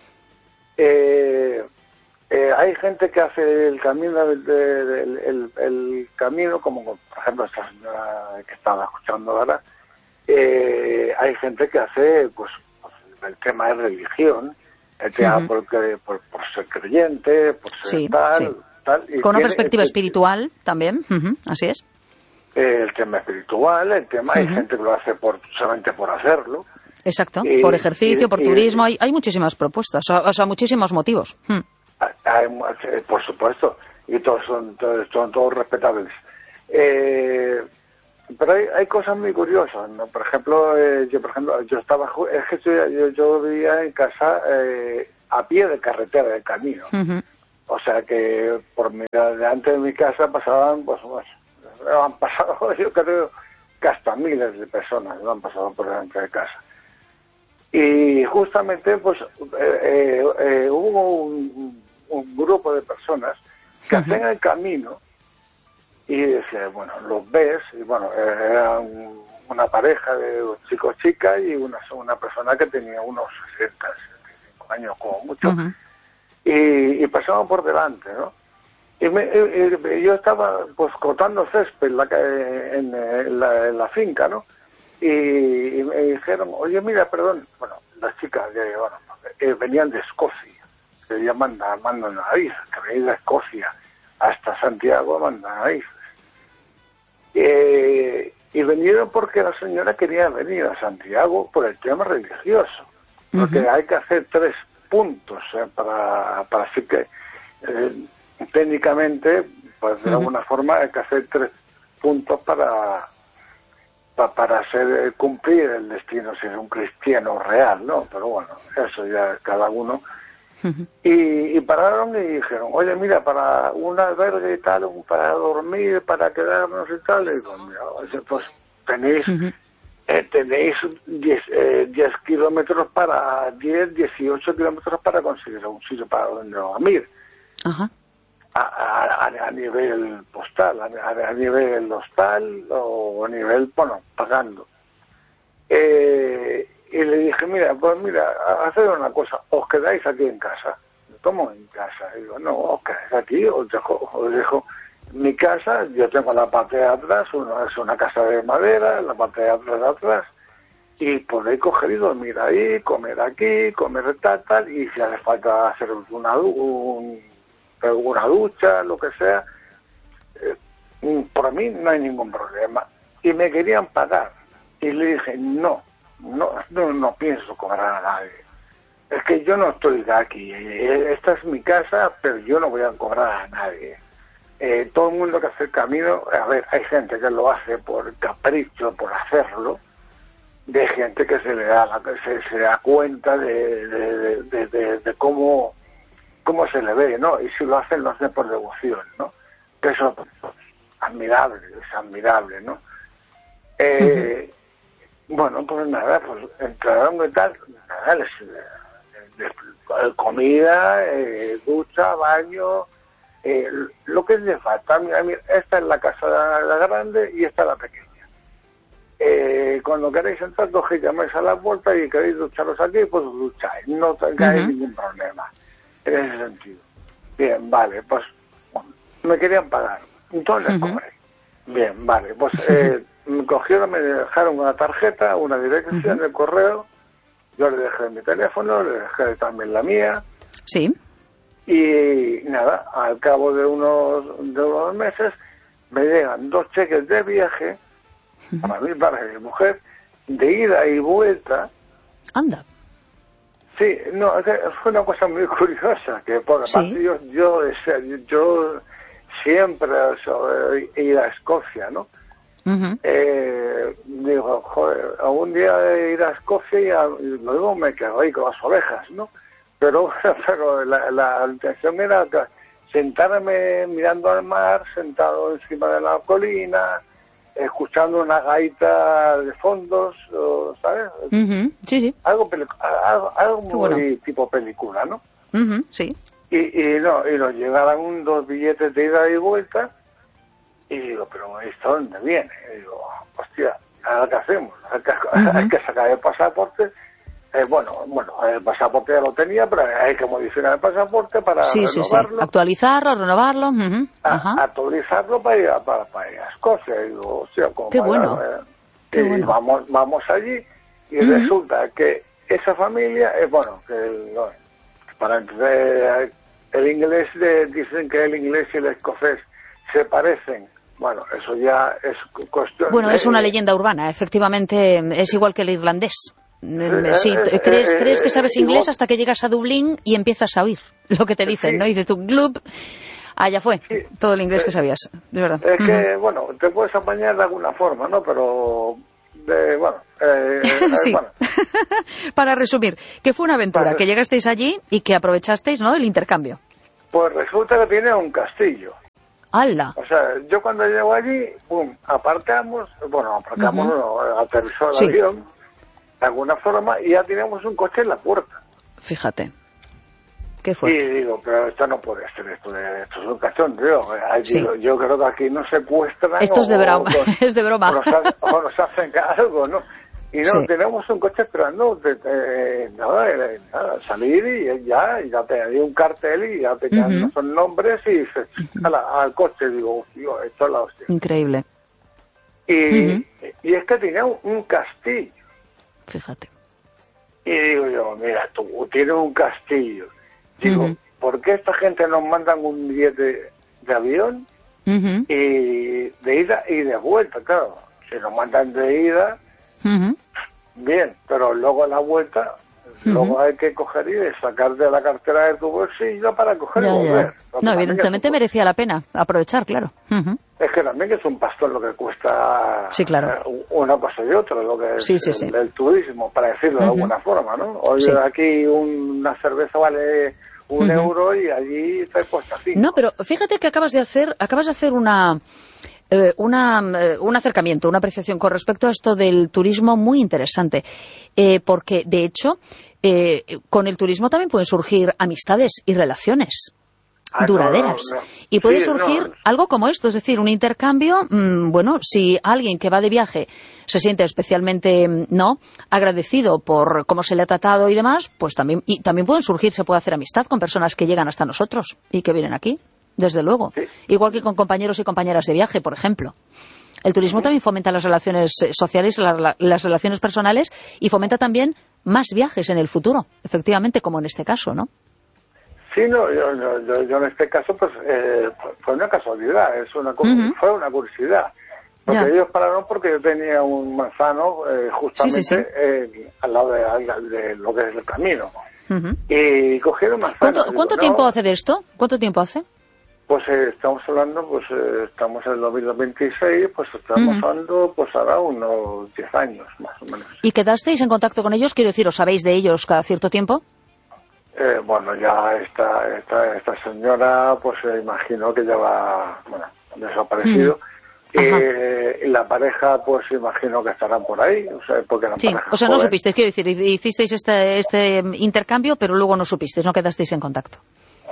Speaker 4: Eh, eh, hay gente que hace el camino del de, de, el, el camino, como por ejemplo esta señora que estaba escuchando ahora, eh, hay gente que hace, pues, pues el tema de religión, el tema uh-huh. por, por, por ser creyente, por ser
Speaker 2: sí,
Speaker 4: tal,
Speaker 2: sí.
Speaker 4: tal. Y
Speaker 2: con una
Speaker 4: tiene,
Speaker 2: perspectiva
Speaker 4: eh,
Speaker 2: espiritual también, uh-huh, así es.
Speaker 4: Eh, el tema espiritual, el tema, uh-huh. Hay gente que lo hace por solamente por hacerlo.
Speaker 2: Exacto,
Speaker 4: y,
Speaker 2: por ejercicio,
Speaker 4: y,
Speaker 2: por
Speaker 4: y,
Speaker 2: turismo, hay, hay muchísimas propuestas, o, o sea, muchísimos motivos. Hmm.
Speaker 4: Hay, por supuesto, y todos son, todos, son todos respetables. Eh, pero hay, hay cosas muy curiosas, ¿no? Por ejemplo, eh, yo por ejemplo, yo estaba, es que yo, yo vivía en casa eh, a pie de carretera, de camino. Uh-huh. O sea que por mi, delante de mi casa pasaban, pues, pues han pasado, yo creo, que hasta miles de personas no han pasado por delante de casa. Y justamente, pues, eh, eh, eh, hubo un, un grupo de personas que uh-huh. hacían el camino y decía, bueno, los ves, y bueno, era un, una pareja de chicos chicas y una, una persona que tenía unos sesenta, setenta y cinco años como mucho, uh-huh. y, y pasaban por delante, ¿no? Y, me, y, y yo estaba, pues, cortando césped en la, en, en la, en la finca, ¿no? Y, y me dijeron, oye, mira, perdón, bueno, las chicas, eh, bueno, eh, venían de Escocia, que ya mandan, mandan narices, que venían de Escocia hasta Santiago mandan narices. Eh, y vinieron porque la señora quería venir a Santiago por el tema religioso, porque uh-huh. hay que hacer tres puntos eh, para, para así que eh, técnicamente, pues de uh-huh. alguna forma hay que hacer tres puntos para pa, para hacer cumplir el destino si es un cristiano real, ¿no? Pero bueno, eso ya cada uno. Uh-huh. Y, y pararon y dijeron, oye, mira, para un albergue y tal, para dormir, para quedarnos y tal, y digo, mira, pues tenéis uh-huh. eh, tenéis diez kilómetros para, diez, dieciocho kilómetros para conseguir un sitio para donde dormir. Uh-huh. A, a, a nivel postal, a, a nivel hostal o a nivel, bueno, pagando. Eh, y le dije, mira, pues mira, haced una cosa, os quedáis aquí en casa. ¿Cómo en casa? Y digo, no, os quedáis aquí, os dejo, os dejo mi casa, yo tengo la parte de atrás, una, es una casa de madera, la parte de atrás de atrás, y podéis coger y dormir ahí, comer aquí, comer tal, tal, y si hace falta hacer una, un, una ducha, lo que sea, eh, por mí no hay ningún problema. Y me querían pagar, y le dije, no, no, no, no pienso cobrar a nadie. Es que yo no estoy aquí, esta es mi casa, pero yo no voy a cobrar a nadie. Eh, todo el mundo que hace el camino, a ver, hay gente que lo hace por capricho, por hacerlo, de gente que se le da la, se, se da cuenta de, de, de, de, de cómo cómo se le ve, ¿no? Y si lo hacen, lo hacen por devoción, ¿no? Que eso pues, admirable, es admirable, ¿no? Eh, uh-huh. Bueno, pues nada, pues entraron y tal, nada, les, les, les comida, eh, ducha, baño, eh, lo que les falta. Mira, mira, esta es la casa la, la grande y esta es la pequeña. Eh, cuando queréis entrar, cogéis, llamáis a la puerta y queréis ducharos aquí, pues ducháis, no tengáis uh-huh. ningún problema en ese sentido. Bien, vale, pues bueno, me querían pagar, entonces uh-huh. cobré. Bien, vale, pues eh, me cogieron, me dejaron una tarjeta, una dirección uh-huh. de correo, yo le dejé mi teléfono, le dejé también la mía.
Speaker 2: Sí.
Speaker 4: Y nada, al cabo de unos, de unos meses me llegan dos cheques de viaje, uh-huh. para mí, para mi mujer, de ida y vuelta.
Speaker 2: Anda.
Speaker 4: Sí, no, fue una cosa muy curiosa, que por
Speaker 2: sí.
Speaker 4: aparte yo, yo, yo siempre sobre ir a Escocia, ¿no? Uh-huh. Eh, digo, joder, algún día ir a Escocia y, a, y luego me quedo ahí con las ovejas, ¿no? Pero, pero la, la intención era sentarme mirando al mar, sentado encima de la colina, escuchando una gaita de fondos, ¿sabes?
Speaker 2: Uh-huh. Sí, sí.
Speaker 4: Algo, algo, algo muy
Speaker 2: bueno.
Speaker 4: tipo película, ¿no?
Speaker 2: Uh-huh. Sí.
Speaker 4: Y, y no, y nos llegaron dos billetes de ida y vuelta, y digo, pero ¿esto dónde viene? Y digo, hostia, ¿ahora qué hacemos? Hay que, uh-huh. hay que sacar el pasaporte. Eh, bueno, bueno, el pasaporte ya lo tenía, pero hay que modificar el pasaporte para
Speaker 2: sí,
Speaker 4: renovarlo.
Speaker 2: Sí, sí. Actualizarlo, renovarlo. Uh-huh.
Speaker 4: A, actualizarlo para ir a, para, para ir a Escocia. Y digo, hostia, como
Speaker 2: Qué
Speaker 4: para,
Speaker 2: bueno.
Speaker 4: Eh,
Speaker 2: Qué
Speaker 4: y
Speaker 2: bueno.
Speaker 4: vamos, vamos allí, y uh-huh. resulta que esa familia, eh, bueno, que no, para entrar, el inglés, de, dicen que el inglés y el escocés se parecen. Bueno, eso ya es cuestión...
Speaker 2: Bueno,
Speaker 4: de,
Speaker 2: es una leyenda urbana, efectivamente, es igual que el irlandés.
Speaker 4: Eh,
Speaker 2: Sí,
Speaker 4: eh,
Speaker 2: crees,
Speaker 4: eh,
Speaker 2: crees que sabes
Speaker 4: eh,
Speaker 2: inglés
Speaker 4: igual,
Speaker 2: hasta que llegas a Dublín y empiezas a oír lo que te dicen,
Speaker 4: sí.
Speaker 2: ¿no? Y dices tú, glub, allá fue,
Speaker 4: Sí.
Speaker 2: todo el inglés
Speaker 4: Eh,
Speaker 2: que sabías, de verdad.
Speaker 4: Es que, bueno, te puedes apañar de alguna forma, ¿no? Pero, de, bueno, eh,
Speaker 2: Sí.
Speaker 4: bueno.
Speaker 2: Para resumir, que fue una aventura,
Speaker 4: Para-
Speaker 2: que llegasteis allí y que aprovechasteis, ¿no?, el intercambio.
Speaker 4: Pues resulta que tiene un castillo.
Speaker 2: ¡Hala!
Speaker 4: O sea, yo cuando llego allí, pum, aparcamos, bueno, aparcamos,
Speaker 2: Ujú.
Speaker 4: no, aterrizó el
Speaker 2: Sí.
Speaker 4: avión, de alguna forma, y ya teníamos un coche en la puerta.
Speaker 2: Fíjate, qué
Speaker 4: Y
Speaker 2: fuerte.
Speaker 4: digo, pero esto no puede ser, esto, de- esto es un cachondeo. Ahí
Speaker 2: Sí.
Speaker 4: digo, yo creo que aquí no secuestran
Speaker 2: Esto es de
Speaker 4: o-
Speaker 2: broma,
Speaker 4: o-
Speaker 2: es de broma.
Speaker 4: O nos, ha- o nos hacen algo, ¿no? Y no,
Speaker 2: Sí.
Speaker 4: tenemos un coche esperando, de, de- nada, de- nada, salir y ya, y ya te hay un cartel y ya te quedan
Speaker 2: Ujú.
Speaker 4: son nombres y se, ala, al coche, digo, tío, esto es la hostia.
Speaker 2: Increíble,
Speaker 4: Y,
Speaker 2: Ujú.
Speaker 4: y es que tenía un, un castillo.
Speaker 2: fíjate.
Speaker 4: Y digo yo, mira, tú tienes un castillo. Digo,
Speaker 2: Ujú.
Speaker 4: ¿por qué esta gente nos mandan un billete de avión
Speaker 2: Ujú,
Speaker 4: y de ida y de vuelta? Claro, si nos mandan de ida,
Speaker 2: ujú.
Speaker 4: bien, pero luego a la vuelta,
Speaker 2: Ujú.
Speaker 4: luego hay que coger y sacar de la cartera de tu bolsillo para coger
Speaker 2: Ya,
Speaker 4: y
Speaker 2: ya.
Speaker 4: volver. Lo que
Speaker 2: No,
Speaker 4: también
Speaker 2: evidentemente
Speaker 4: es un-
Speaker 2: merecía la pena aprovechar, claro. Ujú.
Speaker 4: Es que también es un pastor lo que cuesta
Speaker 2: Sí, claro.
Speaker 4: eh, una cosa y otra, lo que es
Speaker 2: Sí, sí,
Speaker 4: el,
Speaker 2: sí.
Speaker 4: el turismo, para decirlo de
Speaker 2: Ujú.
Speaker 4: alguna forma, ¿no? Oye,
Speaker 2: Sí.
Speaker 4: aquí un- una cerveza vale un
Speaker 2: Ujú.
Speaker 4: euro y allí te cuesta cinco.
Speaker 2: No, pero fíjate que acabas de hacer, acabas de hacer una, eh, una, eh, un acercamiento, una apreciación con respecto a esto del turismo muy interesante, eh, porque de hecho eh, con el turismo también pueden surgir amistades y relaciones
Speaker 4: Ah, no,
Speaker 2: duraderas.
Speaker 4: no, no.
Speaker 2: Y puede
Speaker 4: Sí,
Speaker 2: surgir
Speaker 4: no.
Speaker 2: algo como esto, es decir, un intercambio, mmm, bueno, si alguien que va de viaje se siente especialmente, mm, no, agradecido por cómo se le ha tratado y demás, pues también, y también pueden surgir, se puede hacer amistad con personas que llegan hasta nosotros y que vienen aquí, desde luego.
Speaker 4: Sí.
Speaker 2: Igual que con compañeros y compañeras de viaje, por ejemplo. El turismo también fomenta las relaciones eh, sociales, la- la- las relaciones personales y fomenta también más viajes en el futuro, efectivamente, como en este caso, ¿no?
Speaker 4: Sí, no, yo, yo, yo, yo en este caso, pues, eh, fue una casualidad, es una, cu-
Speaker 2: Ujú.
Speaker 4: fue una curiosidad. Porque
Speaker 2: Ya.
Speaker 4: ellos pararon porque yo tenía un manzano eh, justamente
Speaker 2: Sí, sí, sí.
Speaker 4: eh, al lado de, al- de lo que es el camino.
Speaker 2: Ujú.
Speaker 4: Y cogieron manzano.
Speaker 2: ¿Cuánto,
Speaker 4: Digo,
Speaker 2: cuánto
Speaker 4: no,
Speaker 2: tiempo hace de esto? ¿Cuánto tiempo hace?
Speaker 4: Pues eh, estamos hablando, pues eh, estamos en el dos mil veintiséis, pues estamos
Speaker 2: Ujú.
Speaker 4: hablando, pues ahora unos diez años, más o menos.
Speaker 2: ¿Y quedasteis en contacto con ellos? Quiero decir, ¿os sabéis de ellos cada cierto tiempo?
Speaker 4: Eh, bueno, ya esta, esta, esta señora, pues eh, imagino que ya va, bueno, desaparecido.
Speaker 2: Mm.
Speaker 4: Eh, y la pareja, pues imagino que estarán por ahí, o sea, porque la
Speaker 2: Sí,
Speaker 4: pareja
Speaker 2: o sea, no
Speaker 4: joven.
Speaker 2: supisteis, quiero decir, hicisteis este, este intercambio, pero luego no supisteis, no quedasteis en contacto.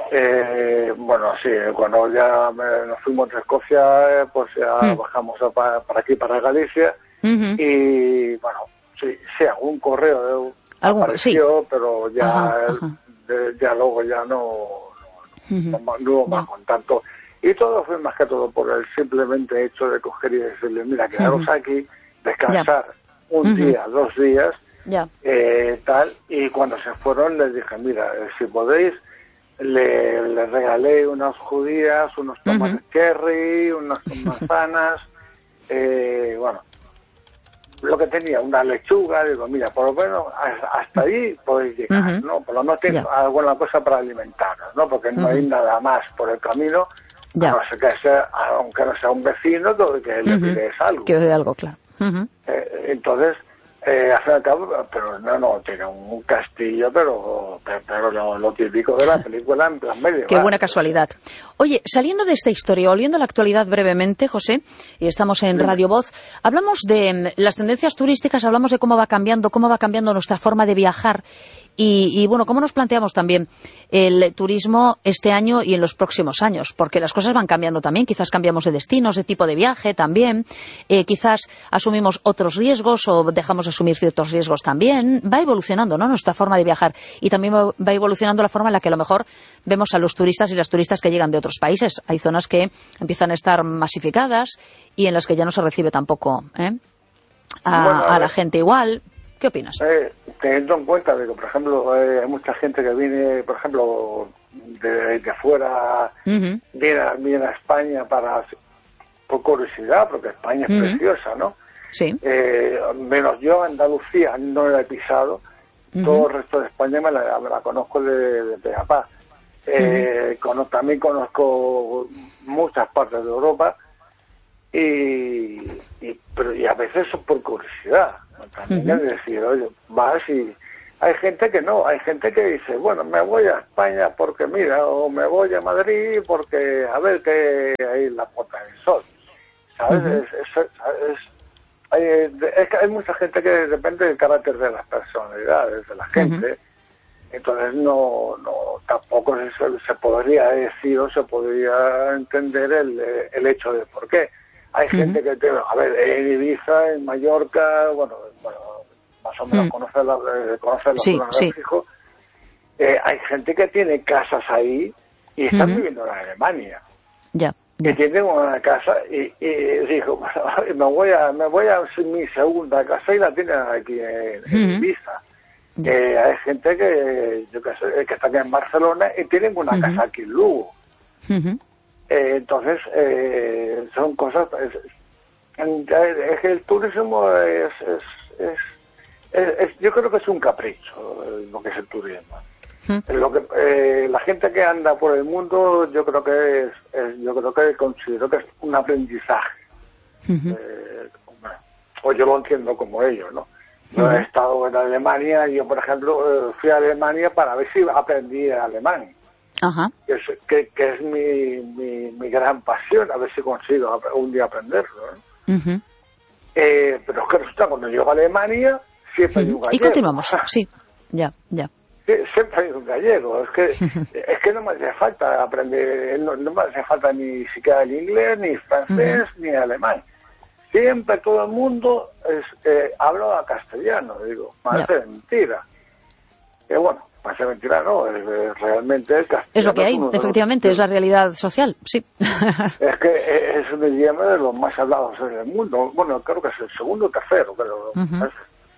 Speaker 4: Eh, bueno, sí, cuando ya me- nos fuimos de Escocia, eh, pues ya
Speaker 2: Mm.
Speaker 4: bajamos a pa- para aquí, para Galicia,
Speaker 2: Ujú.
Speaker 4: y bueno, sí, sí, algún correo
Speaker 2: Algún-
Speaker 4: apareció, pero ya,
Speaker 2: Ajá,
Speaker 4: el-
Speaker 2: ajá.
Speaker 4: de- ya luego ya no, no,
Speaker 2: Ujú.
Speaker 4: no, ma- no hubo más
Speaker 2: Ya.
Speaker 4: contacto. Y todo fue más que todo por el simplemente hecho de coger y decirle, mira, quedaros
Speaker 2: Ujú.
Speaker 4: aquí, descansar un
Speaker 2: Ujú.
Speaker 4: día, dos días,
Speaker 2: Ya.
Speaker 4: eh, tal, y cuando se fueron les dije, mira, eh, si podéis, le, le regalé unas judías, unos tomates
Speaker 2: Ujú.
Speaker 4: cherry, unas manzanas, eh, bueno, lo que tenía, una lechuga, digo, mira, por lo menos a- hasta ahí podéis llegar,
Speaker 2: Ujú.
Speaker 4: ¿no? Por lo menos tenéis
Speaker 2: Ya.
Speaker 4: alguna cosa para alimentaros, ¿no? Porque no hay
Speaker 2: Ujú.
Speaker 4: nada más por el camino,
Speaker 2: Ya.
Speaker 4: a no ser que sea, aunque no sea un vecino, todo que le
Speaker 2: Ujú.
Speaker 4: pides algo.
Speaker 2: Que os dé algo, claro. Ujú.
Speaker 4: Eh, entonces, eh, al fin y al cabo, pero no, no, tiene un castillo, pero pero, pero lo, lo típico de la película en plan medieval.
Speaker 2: Qué buena casualidad. Oye, saliendo de esta historia, volviendo a la actualidad brevemente, José, y estamos en Radio Voz, hablamos de mm, las tendencias turísticas, hablamos de cómo va cambiando, cómo va cambiando nuestra forma de viajar y, y bueno, cómo nos planteamos también el turismo este año y en los próximos años, porque las cosas van cambiando también, quizás cambiamos de destinos, de tipo de viaje también, eh, quizás asumimos otros riesgos o dejamos de asumir ciertos riesgos también, va evolucionando, ¿no?, nuestra forma de viajar y también va va evolucionando la forma en la que a lo mejor vemos a los turistas y las turistas que llegan de otros países. Hay zonas que empiezan a estar masificadas y en las que ya no se recibe tampoco ¿eh? a,
Speaker 4: Bueno, a
Speaker 2: a la
Speaker 4: ver.
Speaker 2: gente igual. ¿Qué opinas?
Speaker 4: Eh, teniendo en cuenta de que, por ejemplo, eh, hay mucha gente que viene, por ejemplo, de, de fuera uh-huh. viene, viene a España para por curiosidad, porque España es uh-huh. preciosa, ¿no?
Speaker 2: Sí.
Speaker 4: Eh, menos yo, Andalucía, no la he pisado. Uh-huh. Todo el resto de España me la, me la conozco de, de Pegapá. Eh, uh-huh. cono, también conozco muchas partes de Europa y, y, pero, y a veces por curiosidad. También uh-huh. es decir, oye, vas y... Hay gente que no, hay gente que dice, bueno, me voy a España porque mira, o me voy a Madrid porque a ver qué hay en la Puerta del Sol. ¿Sabes? Uh-huh. es, es, es, hay, es que hay mucha gente que depende del carácter de las personalidades de la gente. Uh-huh. Entonces no, no tampoco se, se podría decir o se podría entender el, el hecho de por qué. Hay uh-huh. gente que, te, a ver, en Ibiza, en Mallorca, bueno, bueno más o menos uh-huh. conocer la, eh, conocer los
Speaker 2: sí, sí.
Speaker 4: fijos, eh, hay gente que tiene casas ahí y están uh-huh. viviendo en Alemania.
Speaker 2: Ya.
Speaker 4: Que tienen una casa y, y dijo, bueno, me voy a me voy a mi segunda casa y la tienen aquí en, uh-huh. en Ibiza. Eh, hay gente que yo que sé, que está aquí en Barcelona y tienen una uh-huh. casa aquí en Lugo. Uh-huh. Eh, entonces eh, son cosas es, es que el turismo es es, es, es es yo creo que es un capricho lo que es el turismo. Uh-huh. Lo que eh, la gente que anda por el mundo yo creo que es, es yo creo que considero que es un aprendizaje. Uh-huh. eh, bueno, o yo lo entiendo como ellos, ¿no? Yo uh-huh. he estado en Alemania, yo por ejemplo fui a Alemania para ver si aprendí alemán, uh-huh. que, es, que, que es mi, mi, mi gran pasión, a ver si consigo un día aprenderlo, ¿no? Uh-huh. eh, pero es que resulta cuando llego a Alemania siempre uh-huh. hay un gallego.
Speaker 2: Y continuamos, sí, ya, ya.
Speaker 4: Sí, siempre hay un gallego, es que es que no me hace falta aprender, no, no me hace falta ni siquiera el inglés, ni francés, uh-huh. ni alemán. Siempre todo el mundo es, eh, habla castellano, digo, parece mentira. Y eh, bueno, parece mentira, no, es, es, realmente el castellano.
Speaker 2: Es lo que hay, es efectivamente, los... es la realidad social, sí.
Speaker 4: Es que es un idioma de los más hablados en el mundo, bueno, creo que es el segundo o tercero, pero... Uh-huh.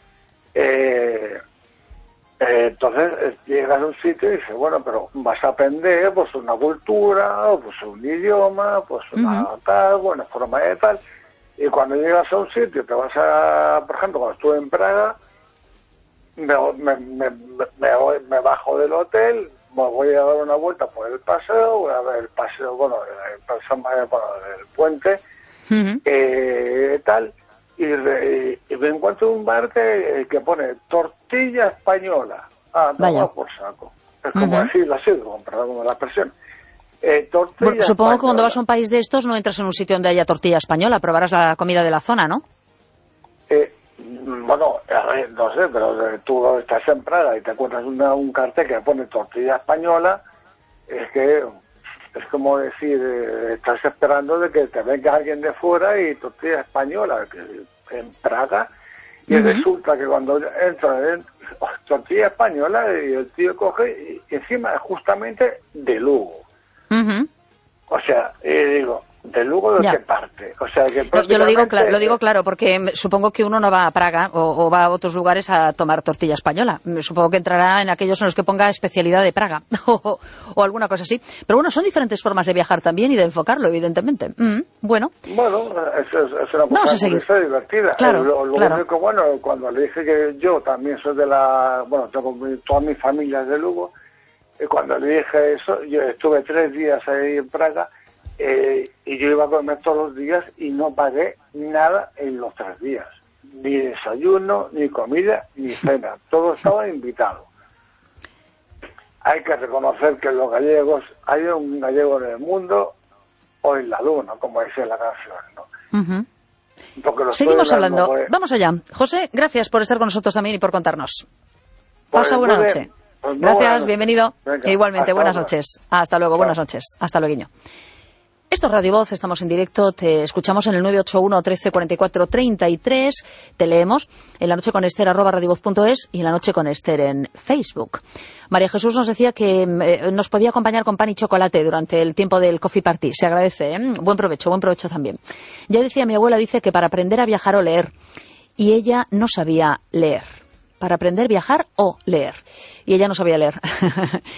Speaker 4: eh, eh, entonces llegas a un sitio y dices, bueno, pero vas a aprender pues una cultura, pues un idioma, pues una uh-huh. tal, buena forma de tal... Y cuando llegas a un sitio, te vas a, por ejemplo, cuando estuve en Praga, me, me, me, me, me bajo del hotel, me voy a dar una vuelta por el paseo, voy a ver el paseo, bueno, el paseo, bueno, el puente, uh-huh. eh, tal, y, re, y me encuentro un bar que, que pone tortilla española. Ah, no, por saco. Es como uh-huh. decirlo así, como, perdón, como la expresión. Eh,
Speaker 2: bueno, supongo que cuando vas a un país de estos no entras en un sitio donde haya tortilla española, probarás la comida de la zona, ¿no?
Speaker 4: Eh, bueno, a ver, no sé, pero eh, tú estás en Praga y te encuentras una, un cartel que pone tortilla española, es que es como decir, eh, estás esperando de que te venga alguien de fuera y tortilla española, que en Praga, y uh-huh. resulta que cuando entra en oh, tortilla española y el tío coge y encima justamente de Lugo. Uh-huh. O sea, eh, digo, ¿de Lugo de ya. qué parte? O sea, que
Speaker 2: prácticamente... Yo lo digo, claro, lo digo claro, porque supongo que uno no va a Praga o, o va a otros lugares a tomar tortilla española. Supongo que entrará en aquellos en los que ponga especialidad de Praga o, o alguna cosa así. Pero bueno, son diferentes formas de viajar también y de enfocarlo, evidentemente. Mm, bueno.
Speaker 4: Bueno, es, es, es una cosa muy divertida.
Speaker 2: Claro,
Speaker 4: eh, lo lo
Speaker 2: claro.
Speaker 4: único, bueno, cuando le dije que yo también soy de la... Bueno, tengo mi, toda mi familia es de Lugo. Cuando le dije eso, yo estuve tres días ahí en Praga eh, y yo iba a comer todos los días y no pagué nada en los tres días. Ni desayuno, ni comida, ni cena. Todo estaba invitado. Hay que reconocer que los gallegos, hay un gallego en el mundo o en la luna, como dice la canción, ¿no?
Speaker 2: Uh-huh. Seguimos hablando. Por... Vamos allá. José, gracias por estar con nosotros también y por contarnos. Pasa buena noche. Pues gracias, bienvenido. Venga, igualmente, buenas ahora. noches. Hasta luego, Chao. buenas noches. Hasta luego. Esto es Radio Voz, estamos en directo, te escuchamos en el nueve ocho uno, trece, cuarenta y cuatro, treinta y tres, te leemos en la noche con Esther, arroba radiovoz punto es y en la noche con Esther en Facebook. María Jesús nos decía que eh, nos podía acompañar con pan y chocolate durante el tiempo del coffee party, se agradece, ¿eh? Buen provecho, buen provecho también. Ya decía mi abuela, dice que para aprender a viajar o leer, y ella no sabía leer. Para aprender, viajar o leer. Y ella no sabía leer.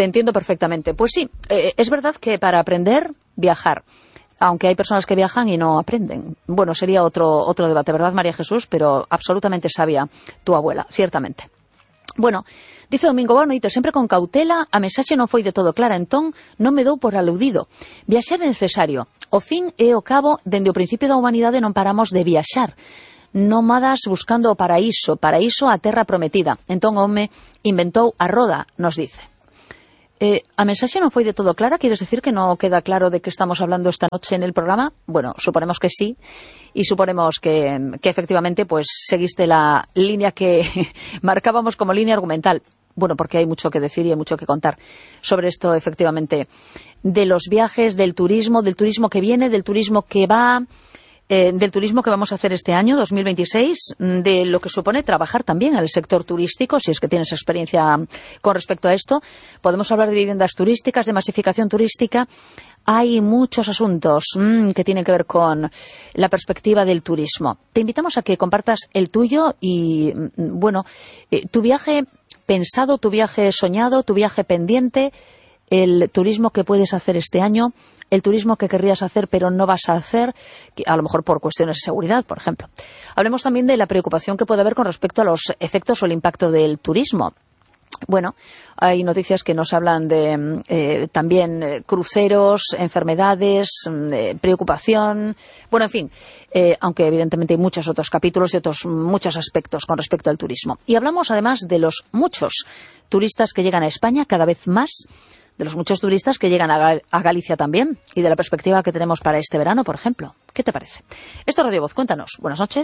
Speaker 2: te entiendo perfectamente. Pues sí, eh, es verdad que para aprender, viajar. Aunque hay personas que viajan y no aprenden. Bueno, sería otro otro debate, ¿verdad, María Jesús? Pero absolutamente sabia tu abuela, ciertamente. Bueno, dice Domingo Bonoito, sempre con cautela, a mensaxe non foi de todo clara, entón non me dou por aludido. Viaxar é necesario. O fin e o cabo, dende o principio da humanidade non paramos de viaxar. Nómadas buscando o paraíso, paraíso a terra prometida. Entón o home inventou a roda, nos dice. Eh, ¿A mensaxe non foi de todo clara? ¿Quieres decir que no queda claro de qué estamos hablando esta noche en el programa? Bueno, suponemos que sí, y suponemos que, que efectivamente pues seguiste la línea que marcábamos como línea argumental. Bueno, porque hay mucho que decir y hay mucho que contar sobre esto, efectivamente, de los viajes, del turismo, del turismo que viene, del turismo que va... Eh, del turismo que vamos a hacer este año, dos mil veintiséis, de lo que supone trabajar también en el sector turístico, si es que tienes experiencia con respecto a esto. Podemos hablar de viviendas turísticas, de masificación turística. Hay muchos asuntos mmm, que tienen que ver con la perspectiva del turismo. Te invitamos a que compartas el tuyo y, bueno, eh, tu viaje pensado, tu viaje soñado, tu viaje pendiente, el turismo que puedes hacer este año, el turismo que querrías hacer pero no vas a hacer, a lo mejor por cuestiones de seguridad, por ejemplo. Hablemos también de la preocupación que puede haber con respecto a los efectos o el impacto del turismo. Bueno, hay noticias que nos hablan de eh, también eh, cruceros, enfermedades, eh, preocupación, bueno, en fin, eh, aunque evidentemente hay muchos otros capítulos y otros muchos aspectos con respecto al turismo. Y hablamos además de los muchos turistas que llegan a España, cada vez más, de los muchos turistas que llegan a, Gal a Galicia también, y de la perspectiva que tenemos para este verano, por ejemplo. ¿Qué te parece? Esto es Radio Voz, cuéntanos. Buenas noches.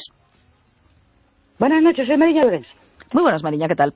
Speaker 5: Buenas noches, soy Mariña Lorenz.
Speaker 2: Muy buenas, Mariña, ¿qué tal?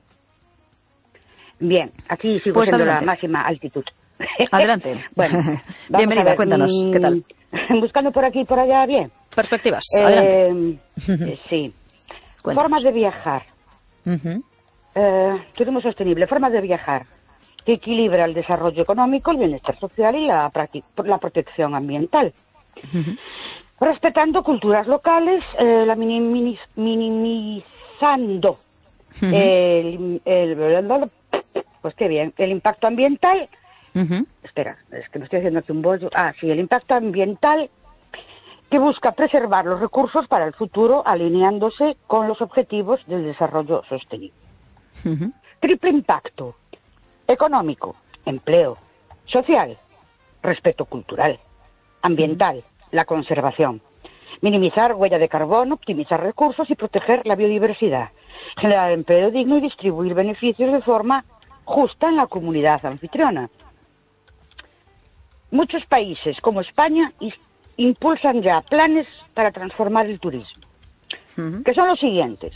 Speaker 5: Bien, aquí sigo
Speaker 2: pues
Speaker 5: siendo
Speaker 2: adelante.
Speaker 5: la máxima altitud.
Speaker 2: Adelante.
Speaker 5: Bueno,
Speaker 2: bienvenida, cuéntanos, ¿qué tal?
Speaker 5: Buscando por aquí y por allá, bien.
Speaker 2: Perspectivas,
Speaker 5: eh,
Speaker 2: adelante.
Speaker 5: Eh, sí.
Speaker 2: Cuéntanos.
Speaker 5: Formas de viajar.
Speaker 2: Uh-huh.
Speaker 5: eh, turismo sostenible, formas de viajar que equilibra el desarrollo económico, el bienestar social y la, la protección ambiental. Uh-huh. Respetando culturas locales, eh, la minimiz, minimizando uh-huh. el, el, pues qué bien, el impacto ambiental. Uh-huh. Espera, es que me estoy haciendo aquí un bollo. Ah, sí, el impacto ambiental que busca preservar los recursos para el futuro, alineándose con los objetivos del desarrollo sostenible. Uh-huh. Triple impacto: económico, empleo, social, respeto cultural, ambiental, uh-huh. la conservación, minimizar huella de carbono, optimizar recursos y proteger la biodiversidad, generar empleo digno y distribuir beneficios de forma justa en la comunidad anfitriona. Muchos países, como España, impulsan ya planes para transformar el turismo, uh-huh. que son los siguientes.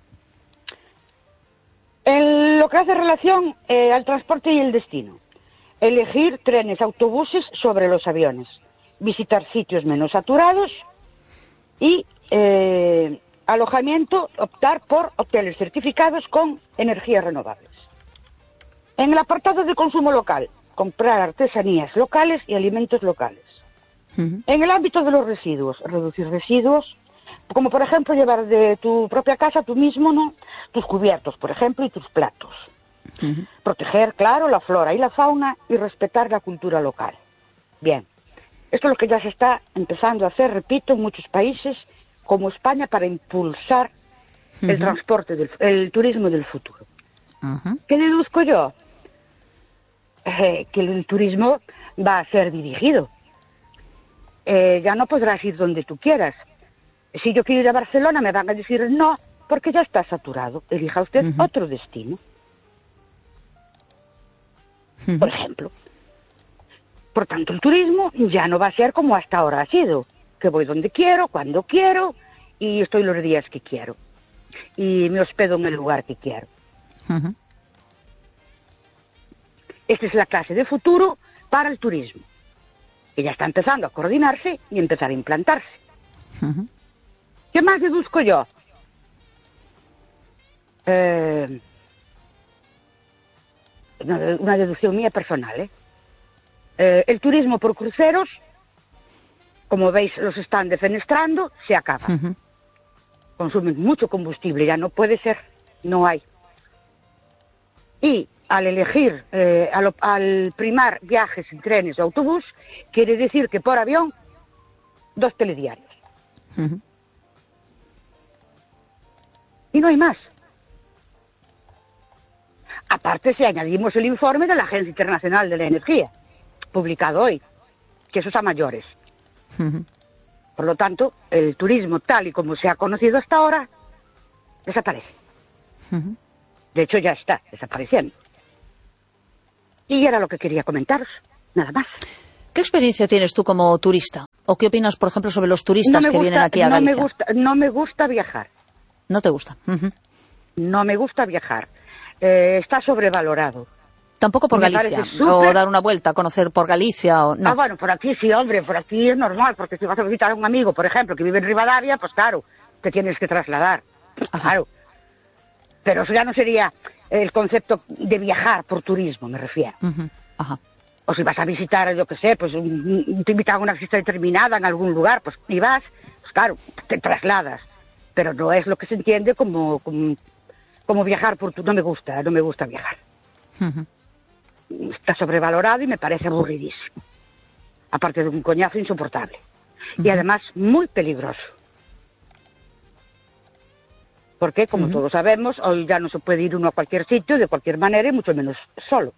Speaker 5: En lo que hace relación eh, al transporte y el destino, elegir trenes, autobuses sobre los aviones, visitar sitios menos saturados y eh, alojamiento, optar por hoteles certificados con energías renovables. En el apartado de consumo local, comprar artesanías locales y alimentos locales. Uh-huh. En el ámbito de los residuos, reducir residuos, como por ejemplo llevar de tu propia casa tú mismo, ¿no?, tus cubiertos, por ejemplo, y tus platos. Uh-huh. Proteger, claro, la flora y la fauna y respetar la cultura local. Bien, esto es lo que ya se está empezando a hacer, repito, en muchos países como España para impulsar uh-huh. el transporte, del, el turismo del futuro. Uh-huh. ¿Qué deduzco yo? Eh, que el turismo va a ser dirigido. Eh, ya no podrás ir donde tú quieras. Si yo quiero ir a Barcelona me van a decir no, porque ya está saturado. Elija usted uh-huh. otro destino. Uh-huh. Por ejemplo. Por tanto, el turismo ya no va a ser como hasta ahora ha sido, que voy donde quiero, cuando quiero, y estoy los días que quiero. Y me hospedo en el lugar que quiero. Uh-huh. Esta es la clase de futuro para el turismo, que ya está empezando a coordinarse y empezar a implantarse. Uh-huh. ¿Qué más deduzco yo? Eh, una deducción mía personal, ¿eh? Eh, el turismo por cruceros, como veis, los están defenestrando, se acaba. Uh-huh. Consumen mucho combustible, ya no puede ser, no hay. Y al elegir, eh, al, al primar viajes en trenes o autobús, quiere decir que por avión, dos telediarios. Uh-huh. Y no hay más. Aparte, si añadimos el informe de la Agencia Internacional de la Energía, publicado hoy, que eso es a mayores. Uh-huh. Por lo tanto, el turismo tal y como se ha conocido hasta ahora, desaparece. Uh-huh. De hecho, ya está desapareciendo. Y era lo que quería comentaros, nada más.
Speaker 2: ¿Qué experiencia tienes tú como turista? ¿O qué opinas, por ejemplo, sobre los turistas no que gusta, vienen aquí a
Speaker 5: no
Speaker 2: Galicia?
Speaker 5: Me gusta, no me gusta viajar.
Speaker 2: ¿No te gusta? Uh-huh.
Speaker 5: No me gusta viajar. Eh, está sobrevalorado.
Speaker 2: Tampoco por me Galicia, o dar una vuelta, conocer por Galicia, o no.
Speaker 5: Ah, bueno, por aquí sí, hombre, por aquí es normal, porque si vas a visitar a un amigo, por ejemplo, que vive en Rivadavia, pues claro, te tienes que trasladar. Ajá. Claro. Pero eso ya no sería el concepto de viajar por turismo, me refiero. Uh-huh. Ajá. O si vas a visitar, yo qué sé, pues un, te invitan a una visita determinada en algún lugar, pues y vas, pues claro, te trasladas. Pero no es lo que se entiende como, como, como viajar por turismo. No me gusta, no me gusta viajar. Uh-huh. Está sobrevalorado y me parece aburridísimo. Aparte de un coñazo insoportable. Uh-huh. Y además muy peligroso. Porque, como uh-huh. todos sabemos, hoy ya no se puede ir uno a cualquier sitio, de cualquier manera, y mucho menos solo.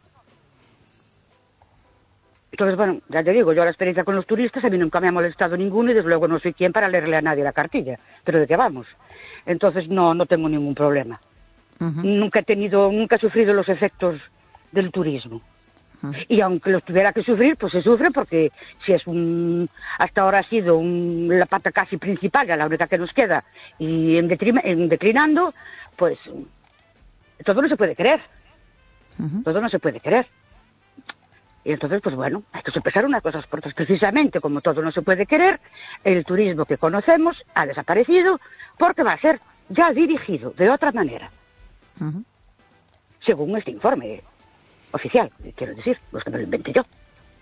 Speaker 5: Entonces, bueno, ya te digo, yo la experiencia con los turistas, a mí nunca me ha molestado ninguno y desde luego no soy quien para leerle a nadie la cartilla. Pero ¿de qué vamos? Entonces no, no tengo ningún problema. Uh-huh. Nunca he tenido, nunca he sufrido los efectos del turismo. Uh-huh. Y aunque los tuviera que sufrir, pues se sufre porque si es un... Hasta ahora ha sido un, la pata casi principal, ya la única que nos queda, y en, detrim, en declinando, pues todo no se puede creer. Uh-huh. Todo no se puede creer. Y entonces, pues bueno, hay que sopesar unas cosas por otras. Precisamente como todo no se puede querer, el turismo que conocemos ha desaparecido porque va a ser ya dirigido de otra manera. Uh-huh. Según este informe oficial, quiero decir, los que me lo inventé yo.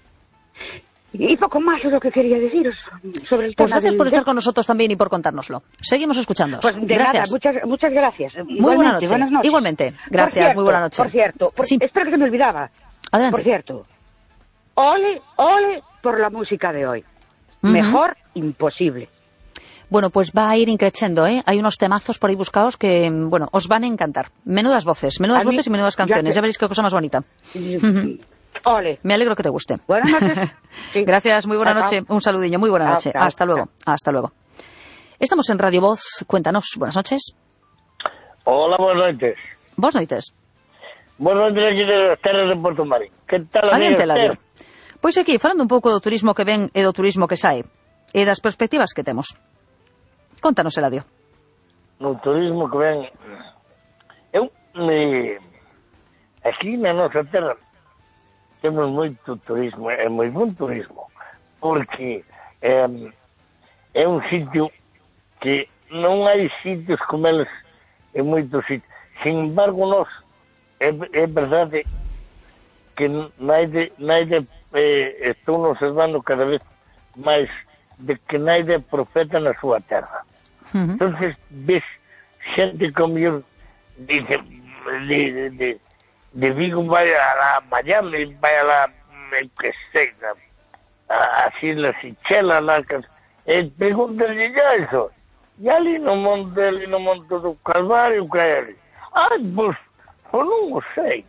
Speaker 5: Y poco más es lo que quería deciros sobre el tema.
Speaker 2: Pues gracias
Speaker 5: del...
Speaker 2: por estar con nosotros también y por contárnoslo. Seguimos escuchando.
Speaker 5: Pues de
Speaker 2: gracias.
Speaker 5: nada, muchas, muchas gracias.
Speaker 2: Muy buena noche. Buenas noches. Igualmente. Gracias,
Speaker 5: cierto,
Speaker 2: muy buena noche.
Speaker 5: Por cierto, por... Sí. Espero que se me olvidaba.
Speaker 2: Adelante.
Speaker 5: Por cierto, ole, ole por la música de hoy. Uh-huh. Mejor imposible.
Speaker 2: Bueno, pues va a ir increciendo, ¿eh? Hay unos temazos por ahí buscados que, bueno, os van a encantar. Menudas voces, menudas mí, voces y menudas canciones. Ya, te... ya veréis qué cosa más bonita.
Speaker 5: Uh-huh. Ole.
Speaker 2: Me alegro que te guste.
Speaker 5: Buenas noches. Sí.
Speaker 2: Gracias, muy buena Hasta. noche. Un saludillo, muy buena noche. Hasta, Hasta luego. Hasta luego. Estamos en Radio Voz. Cuéntanos. Buenas noches.
Speaker 6: Hola, buenas noches.
Speaker 2: Buenas noches.
Speaker 6: Buenas noches aquí de las terras de Porto Marín. Que tal,
Speaker 2: amiga Esther? Pois aquí, falando un pouco do turismo que ven e do turismo que sae, e das perspectivas que temos. Contanos, Eladio.
Speaker 6: No turismo que ven... Eu, me... aquí na nosa terra, temos moito turismo, é moi bon turismo, porque é, é un sitio que non hai sitios como eles en moitos sitios. Sin embargo, nós, é, é verdade que naide, naide eh, estou observando cada vez máis de que naide profeta na súa terra. Uh-huh. Entonces, ves xente como eu dice, de, de, de, de Vigo vai a la Miami, vai a la, que sei, a, as Islas Seychelles, la, e pregúntale ya eso. E ali no monte, ali no monte do Calvario, que hai ali? Ai, pois, pois non o sei.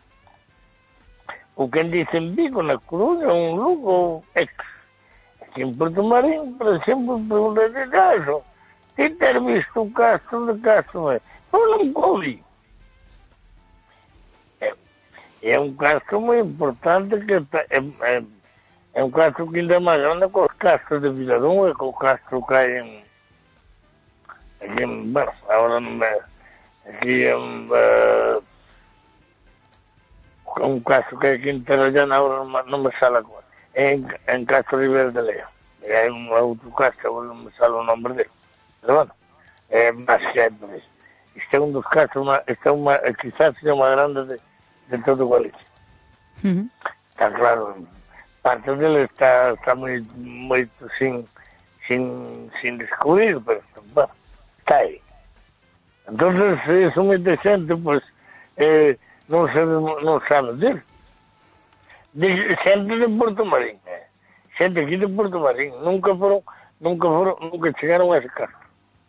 Speaker 6: O que dicen Vigo, na Coruña, un Lugo ex. Aquí en Porto Marín, por exemplo, pregúntale ya eso. Ti ter visto o Castro de Castro, pois non covi. É, é un castro moi importante, que é, é, é un castro que ainda é máis grande que os castros de Viladón e que o castro que hai en... Aquí en, bueno, agora non me... Aquí en... Uh, un castro que hai aquí en Terrallana, agora non, non me sale agora. En, en Castro Rivera de León. E hai un outro castro, agora non me sale o nombre dele. Pero bueno, é máis que hai por isso. Este é un dos castros, este é unha, quizás seja unha grande de, de todo Galicia. Uh-huh. Está claro, parte dele está, está moi, moito sin, sin, sin descubrir, pero bueno, está aí. Entonces, é moita xente, pois, eh, non sabemos, non sabe disso. De xente de Porto Marín, eh? Xente aquí de Porto Marín, nunca foron, nunca foron, nunca chegaron a ese caso.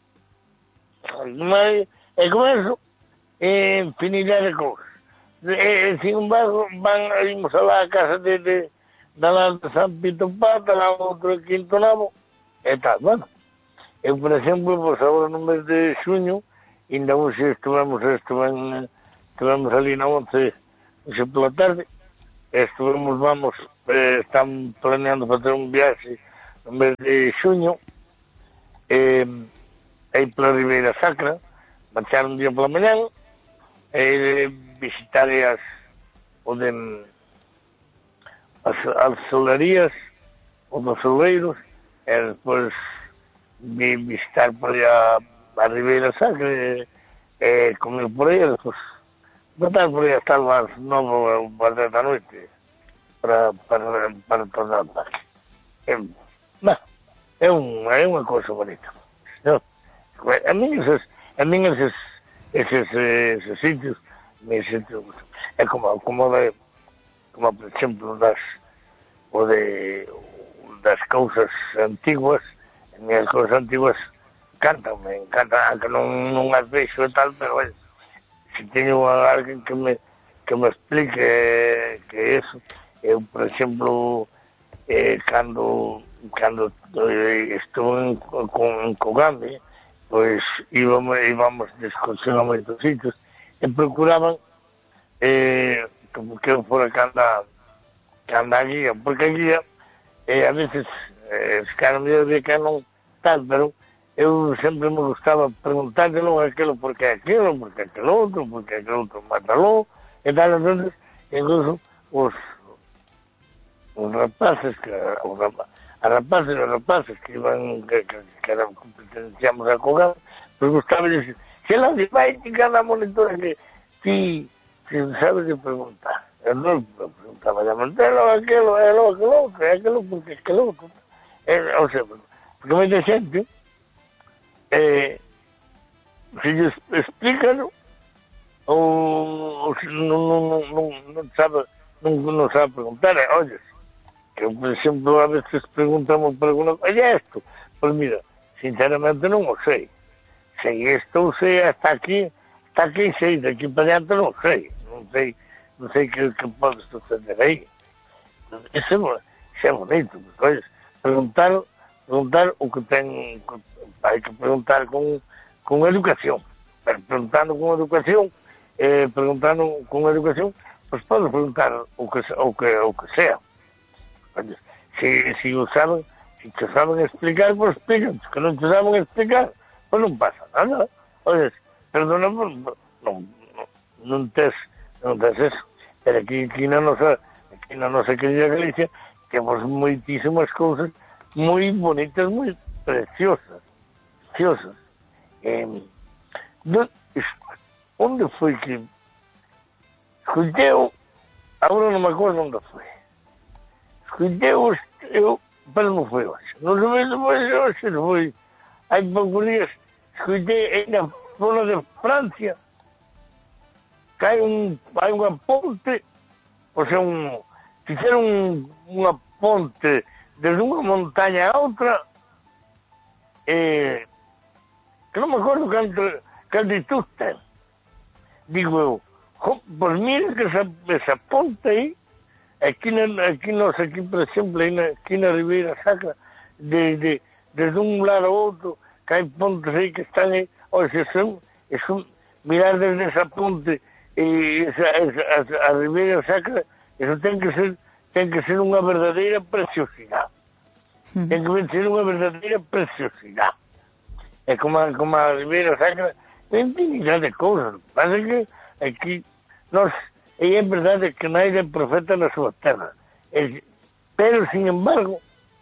Speaker 6: Mas, e con eso, eh, infinidade de cousas. E, sin embargo, van, imos a lá a casa de, de, da lá de San Pito Pata, lá outro de Quinto Nabo, e tal, bueno. Eu, por exemplo, pues agora no mes de xuño, ainda hoxe estivemos, estivemos, estivemos ali na once, hoxe pola tarde, estivemos, vamos, eh, estamos planeando fazer un viaxe no mes de xuño, eh, aí pola Ribeira Sacra, marchar un día pola mañán, e visitarei as, o de, as, as solarías, os dos soleiros, e despois vi visitar por aí a, a Ribeira Sacra, e, e comer por aí, despois botar por aí hasta as nove ou as dez da noite, para, para, para tornar para aquí. É, bah, é, un, é unha cousa bonita. Eu, a mí esos, a mí esos, esos, esos sitios, me sitios, é como, como de, como por exemplo das, o de, das cousas antiguas, as minhas cousas antiguas cantan, me encantan, que non, non as veixo e tal, pero é, se teño a alguén que me, que me explique que eso, eu, por exemplo, eh, cando, cando eh, estuve en, con, en Cogambe, pois íbamos, íbamos de excursión a moitos sitios e procuraban eh, como que eu fora que anda, que anda a guía, porque a guía eh, a veces eh, se cara mellor de que non tal, pero eu sempre me gustaba preguntarle logo aquilo, por que aquilo, por que aquilo outro, por que aquilo outro mátalo, e tal, entonces, incluso os, os rapaces, que, os rapaces, as rapaces e os rapaces que iban, que, que, que eran, pertenenciamos a Cogal, pues gustaba decir, se la de vai, ti cada monitora que ti, ti sabes de preguntar. Eu non preguntaba, ya mantelo, aquilo, aquilo, aquilo outro, aquilo, porque aquilo outro. O sea, porque moita xente, eh, se lles explícano, ou, ou se non, non, non, non, non sabe, non, non sabe preguntar, eh, olles, que, por exemplo, a veces preguntamos por alguna coisa, oye, esto, pues mira, sinceramente non o sei. Sei isto, sei, hasta aquí, hasta aquí sei, daqui para diante non sei, non sei, non sei que, que pode suceder aí. Isso é, isso é bonito, porque, preguntar, preguntar o que ten, hai que preguntar con, con educación, pero preguntando con educación, eh, preguntando con educación, pues podes preguntar o que, o que, o que sea. Se, si o saben, si te saben explicar, pues explican, que non te saben explicar, pues non pasa nada. Oye, perdona, pues, non, non tes, non tes eso, pero aquí, aquí na nosa, aquí na nosa querida Galicia, temos moitísimas cousas moi bonitas, moi preciosas, preciosas. Eh, no, onde foi que escuteu, agora non me acordo onde foi, escuteu, eu, pero non foi hoxe, non sei se foi hoxe, non foi, hai poucos días, escutei aí na zona de Francia, que hai un, hai unha ponte, o sea, un, fixeron unha ponte desde unha montaña a outra, eh, que non me acordo canto, que altitud ten. Digo eu, pois mira que esa, esa ponte aí, aquí, na, aquí nos, aquí, por exemplo, aí na, aquí na Ribeira Sacra, de, de, desde un lado ao outro, que hai pontes aí que están aí, oxe, son, son, mirar desde esa ponte, e esa, esa, a, a Ribeira Sacra, eso ten que ser, ten que ser unha verdadeira preciosidade. Mm. Ten que ser unha verdadeira preciosidade. É como a, como a Ribeira Sacra, ten infinidade de cousas. Pasa que aquí, nós, e é verdade que non é profeta na súa terra. É, pero, sin embargo,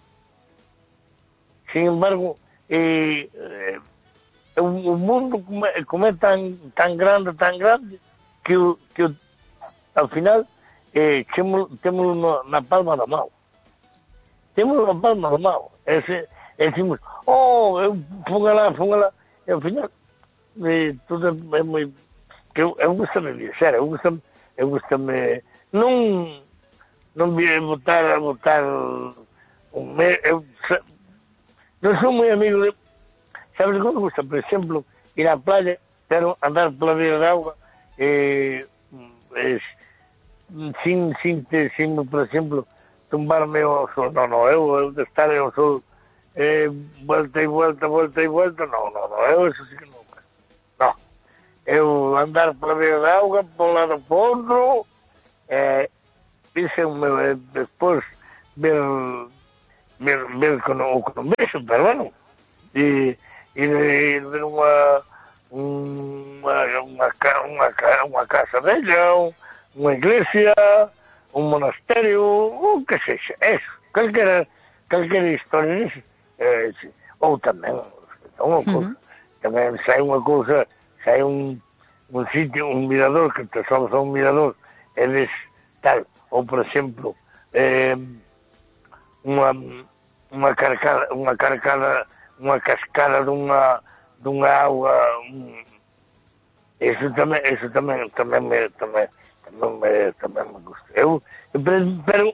Speaker 6: sin embargo, eh, eh, o, o mundo como é, como é tan, tan grande, tan grande, que, que ao final, eh, temos na palma da mão. Temos na palma da mão. E, se, e decimos, oh, eu funga lá, funga lá. E ao final, eh, tudo é muito... Que eu, eu gosto de dizer, eu gosto eu gustame non non vi botar a botar un me, eu non son moi amigo de, sabes como me gusta, por exemplo, ir á playa, pero andar pola beira da auga eh, eh, sin, sin, sin, por exemplo, tumbarme ao sol, non, non, eu, eu de estar ao sol eh, vuelta e vuelta, vuelta e vuelta, non, non, non, eu eso sí que non, non, eu andar pola beira da auga, por lado por outro, eh, dice un meu, eh, despois ver, ver, ver con o con un beso, pero bueno, e, e de, de unha, unha, unha, unha, unha casa bella, unha iglesia, un monasterio, o que sexa, eso, calquera, calquera historia, eh, ou tamén, unha cousa, uh-huh. tamén sai unha cousa, sai un, un sitio, un mirador, que te somos a un mirador, eles tal, ou por exemplo, eh, unha, unha carcada, unha carcada, unha cascada dunha, dunha auga, un, eso tamén, eso tamén, tamén me, tamén, tamén me, tamén me gusta. Eu, pero, pero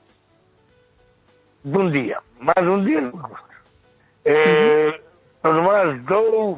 Speaker 6: dun día, máis dun día non me gusta. Eh, uh-huh. Os máis dou,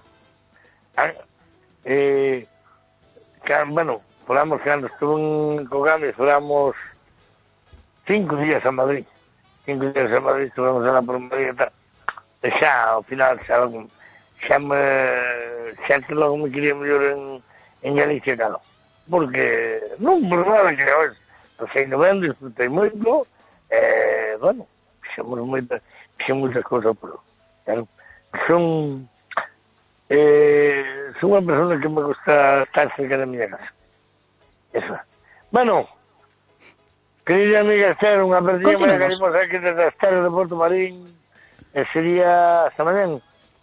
Speaker 6: eh, que, bueno, falamos que cando estuve en Cogames, falamos cinco días a Madrid, cinco días a Madrid, estuvemos lá por Madrid e tal, e xa, ao final, xa, xa me, xa que logo me quería mellor en, en Galicia, claro, porque, non por nada que, oye, pasei no ben, disfrutei moito, e, bueno, fixemos moitas, fixemos moitas cousas por claro, son, eh, son unha persona que me gusta estar cerca da miña casa. Eso. Bueno, querida amiga Esther, unha partida que haremos aquí desde as terras de Porto Marín, e sería hasta mañana.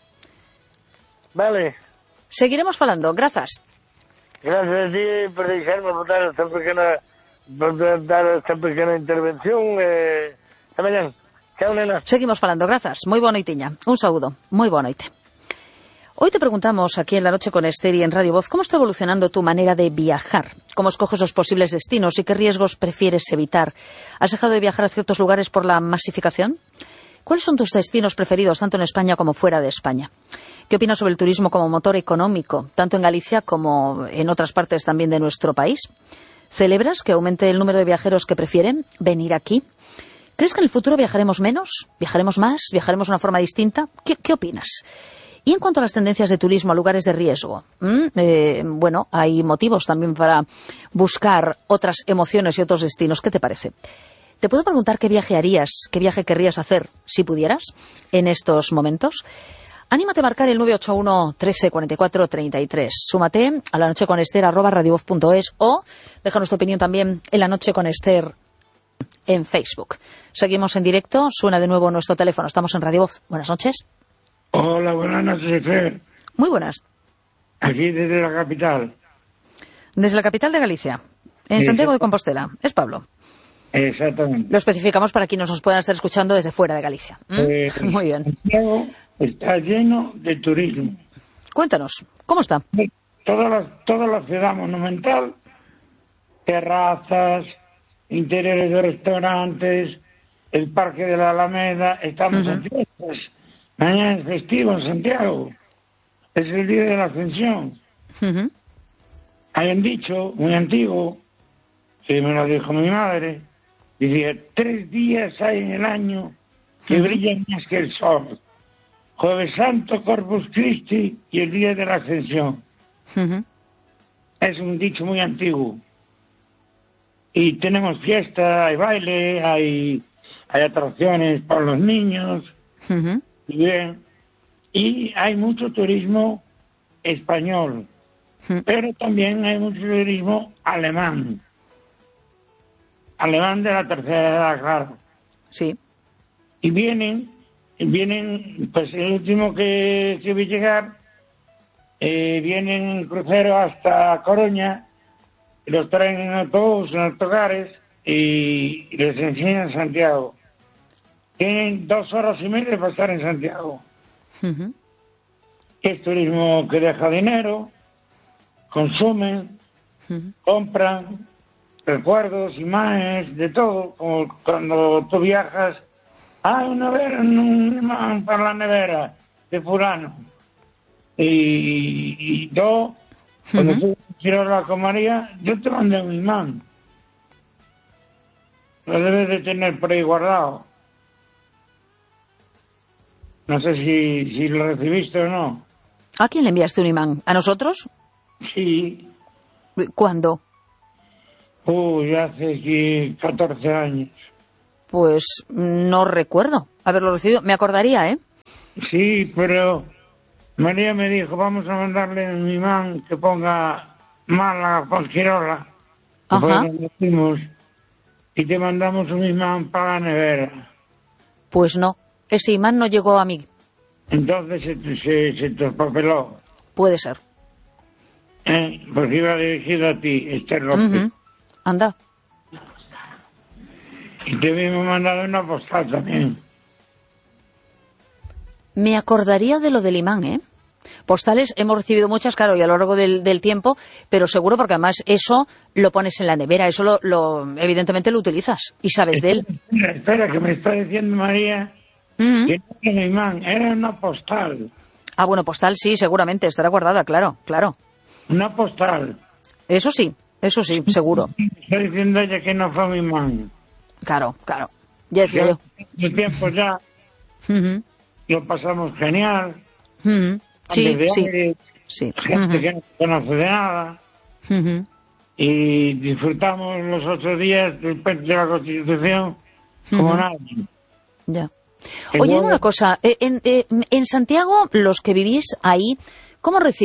Speaker 6: Vale.
Speaker 2: Seguiremos falando, grazas.
Speaker 6: Gracias a ti por deixarme botar esta pequena, por dar esta pequena intervención. Eh, hasta mañana. Chao, nena.
Speaker 2: Seguimos falando, grazas. Moi boa noitiña. Un saúdo. Moi boa noite. Hoy te preguntamos aquí en La Noche con Esther y en Radio Voz, ¿cómo está evolucionando tu manera de viajar? ¿Cómo escoges los posibles destinos y qué riesgos prefieres evitar? ¿Has dejado de viajar a ciertos lugares por la masificación? ¿Cuáles son tus destinos preferidos, tanto en España como fuera de España? ¿Qué opinas sobre el turismo como motor económico, tanto en Galicia como en otras partes también de nuestro país? ¿Celebras que aumente el número de viajeros que prefieren venir aquí? ¿Crees que en el futuro viajaremos menos? ¿Viajaremos más? ¿Viajaremos de una forma distinta? ¿Qué, qué opinas? Y en cuanto a las tendencias de turismo a lugares de riesgo, ¿m? eh, bueno, hay motivos también para buscar otras emociones y otros destinos. ¿Qué te parece? ¿Te puedo preguntar qué viaje harías, qué viaje querrías hacer, si pudieras, en estos momentos? Anímate a marcar el nueve ocho uno, trece, cuarenta y cuatro, treinta y tres. Súmate a la noche con Esther, arroba radiovoz punto es, o déjanos tu opinión también en La Noche con Esther en Facebook. Seguimos en directo, suena de nuevo nuestro teléfono. Estamos en Radio Voz. Buenas noches.
Speaker 7: Hola, buenas noches, Fer.
Speaker 2: Muy buenas.
Speaker 7: Aquí desde la capital.
Speaker 2: Desde la capital de Galicia, en sí, Santiago de Compostela. Es Pablo.
Speaker 7: Exactamente.
Speaker 2: Lo especificamos para quienes nos puedan estar escuchando desde fuera de Galicia. ¿Mm? Eh, Muy bien.
Speaker 7: Santiago está lleno de turismo.
Speaker 2: Cuéntanos, ¿cómo está?
Speaker 7: Toda la, toda la ciudad monumental, terrazas, interiores de restaurantes, el Parque de la Alameda, estamos uh-huh. en fiestas. Mañana es festivo en Santiago. Es el día de la Ascensión. Uh-huh. Hay un dicho muy antiguo, que me lo dijo mi madre, decía, tres días hay en el año que uh-huh. brillan más que el sol. Jueves Santo, Corpus Christi y el día de la Ascensión. Uh-huh. Es un dicho muy antiguo. Y tenemos fiesta, hay baile, hay, hay atracciones para los niños. Uh-huh. Bien, y hay mucho turismo español, mm. pero también hay mucho turismo alemán, alemán de la tercera edad, claro.
Speaker 2: Sí.
Speaker 7: Y vienen, vienen, pues el último que, que vi llegar, eh, vienen en crucero hasta Coruña, y los traen en autobús, en autocares, y, y les enseñan Santiago. Tienen dos horas y media para estar en Santiago. Uh-huh. Es turismo que deja dinero, consumen, uh-huh. compran, recuerdos, imágenes, de todo, como cuando tú viajas, hay una nevera, un imán para la nevera de fulano. Y, y yo, cuando uh-huh. fui a Girola con María, yo te mandé un imán. Lo debes de tener por ahí guardado. No sé si, si lo recibiste o no.
Speaker 2: ¿A quién le enviaste un imán? ¿A nosotros?
Speaker 7: Sí.
Speaker 2: ¿Cuándo?
Speaker 7: Uy, hace catorce años.
Speaker 2: Pues no recuerdo haberlo recibido. Me acordaría, ¿eh?
Speaker 7: Sí, pero María me dijo, vamos a mandarle un imán que ponga Málaga con Girola.
Speaker 2: Ajá.
Speaker 7: Decimos, y te mandamos un imán para la nevera.
Speaker 2: Pues no, ese imán no llegó a mí.
Speaker 7: Entonces se, se, se traspapeló.
Speaker 2: Puede ser.
Speaker 7: ¿Eh? Porque iba dirigido a ti, Esther López.
Speaker 2: Uh-huh. Anda.
Speaker 7: Y te habíamos mandado una postal también.
Speaker 2: Me acordaría de lo del imán, ¿eh? Postales hemos recibido muchas, claro, y a lo largo del, del tiempo, pero seguro porque además eso lo pones en la nevera, eso lo, lo evidentemente lo utilizas y sabes
Speaker 7: espera,
Speaker 2: de él.
Speaker 7: Espera, espera, que me está diciendo María uh-huh. que no era un imán, era una postal.
Speaker 2: Ah, bueno, postal sí, seguramente, estará guardada, claro, claro.
Speaker 7: Una postal.
Speaker 2: Eso sí, eso sí, seguro.
Speaker 7: Me está diciendo ella que no fue un imán.
Speaker 2: Claro, claro, ya decía yo.
Speaker 7: El tiempo ya
Speaker 2: uh-huh.
Speaker 7: lo pasamos genial.
Speaker 2: Uh-huh. Sí,
Speaker 7: de
Speaker 2: sí,
Speaker 7: aire,
Speaker 2: sí.
Speaker 7: Gente
Speaker 2: uh-huh.
Speaker 7: que no conoce de nada.
Speaker 2: Uh-huh.
Speaker 7: Y disfrutamos los ocho días del puente de la Constitución como uh-huh. nadie.
Speaker 2: Ya. Oye, una cosa, en, en, en Santiago, los que vivís ahí, ¿cómo recibís?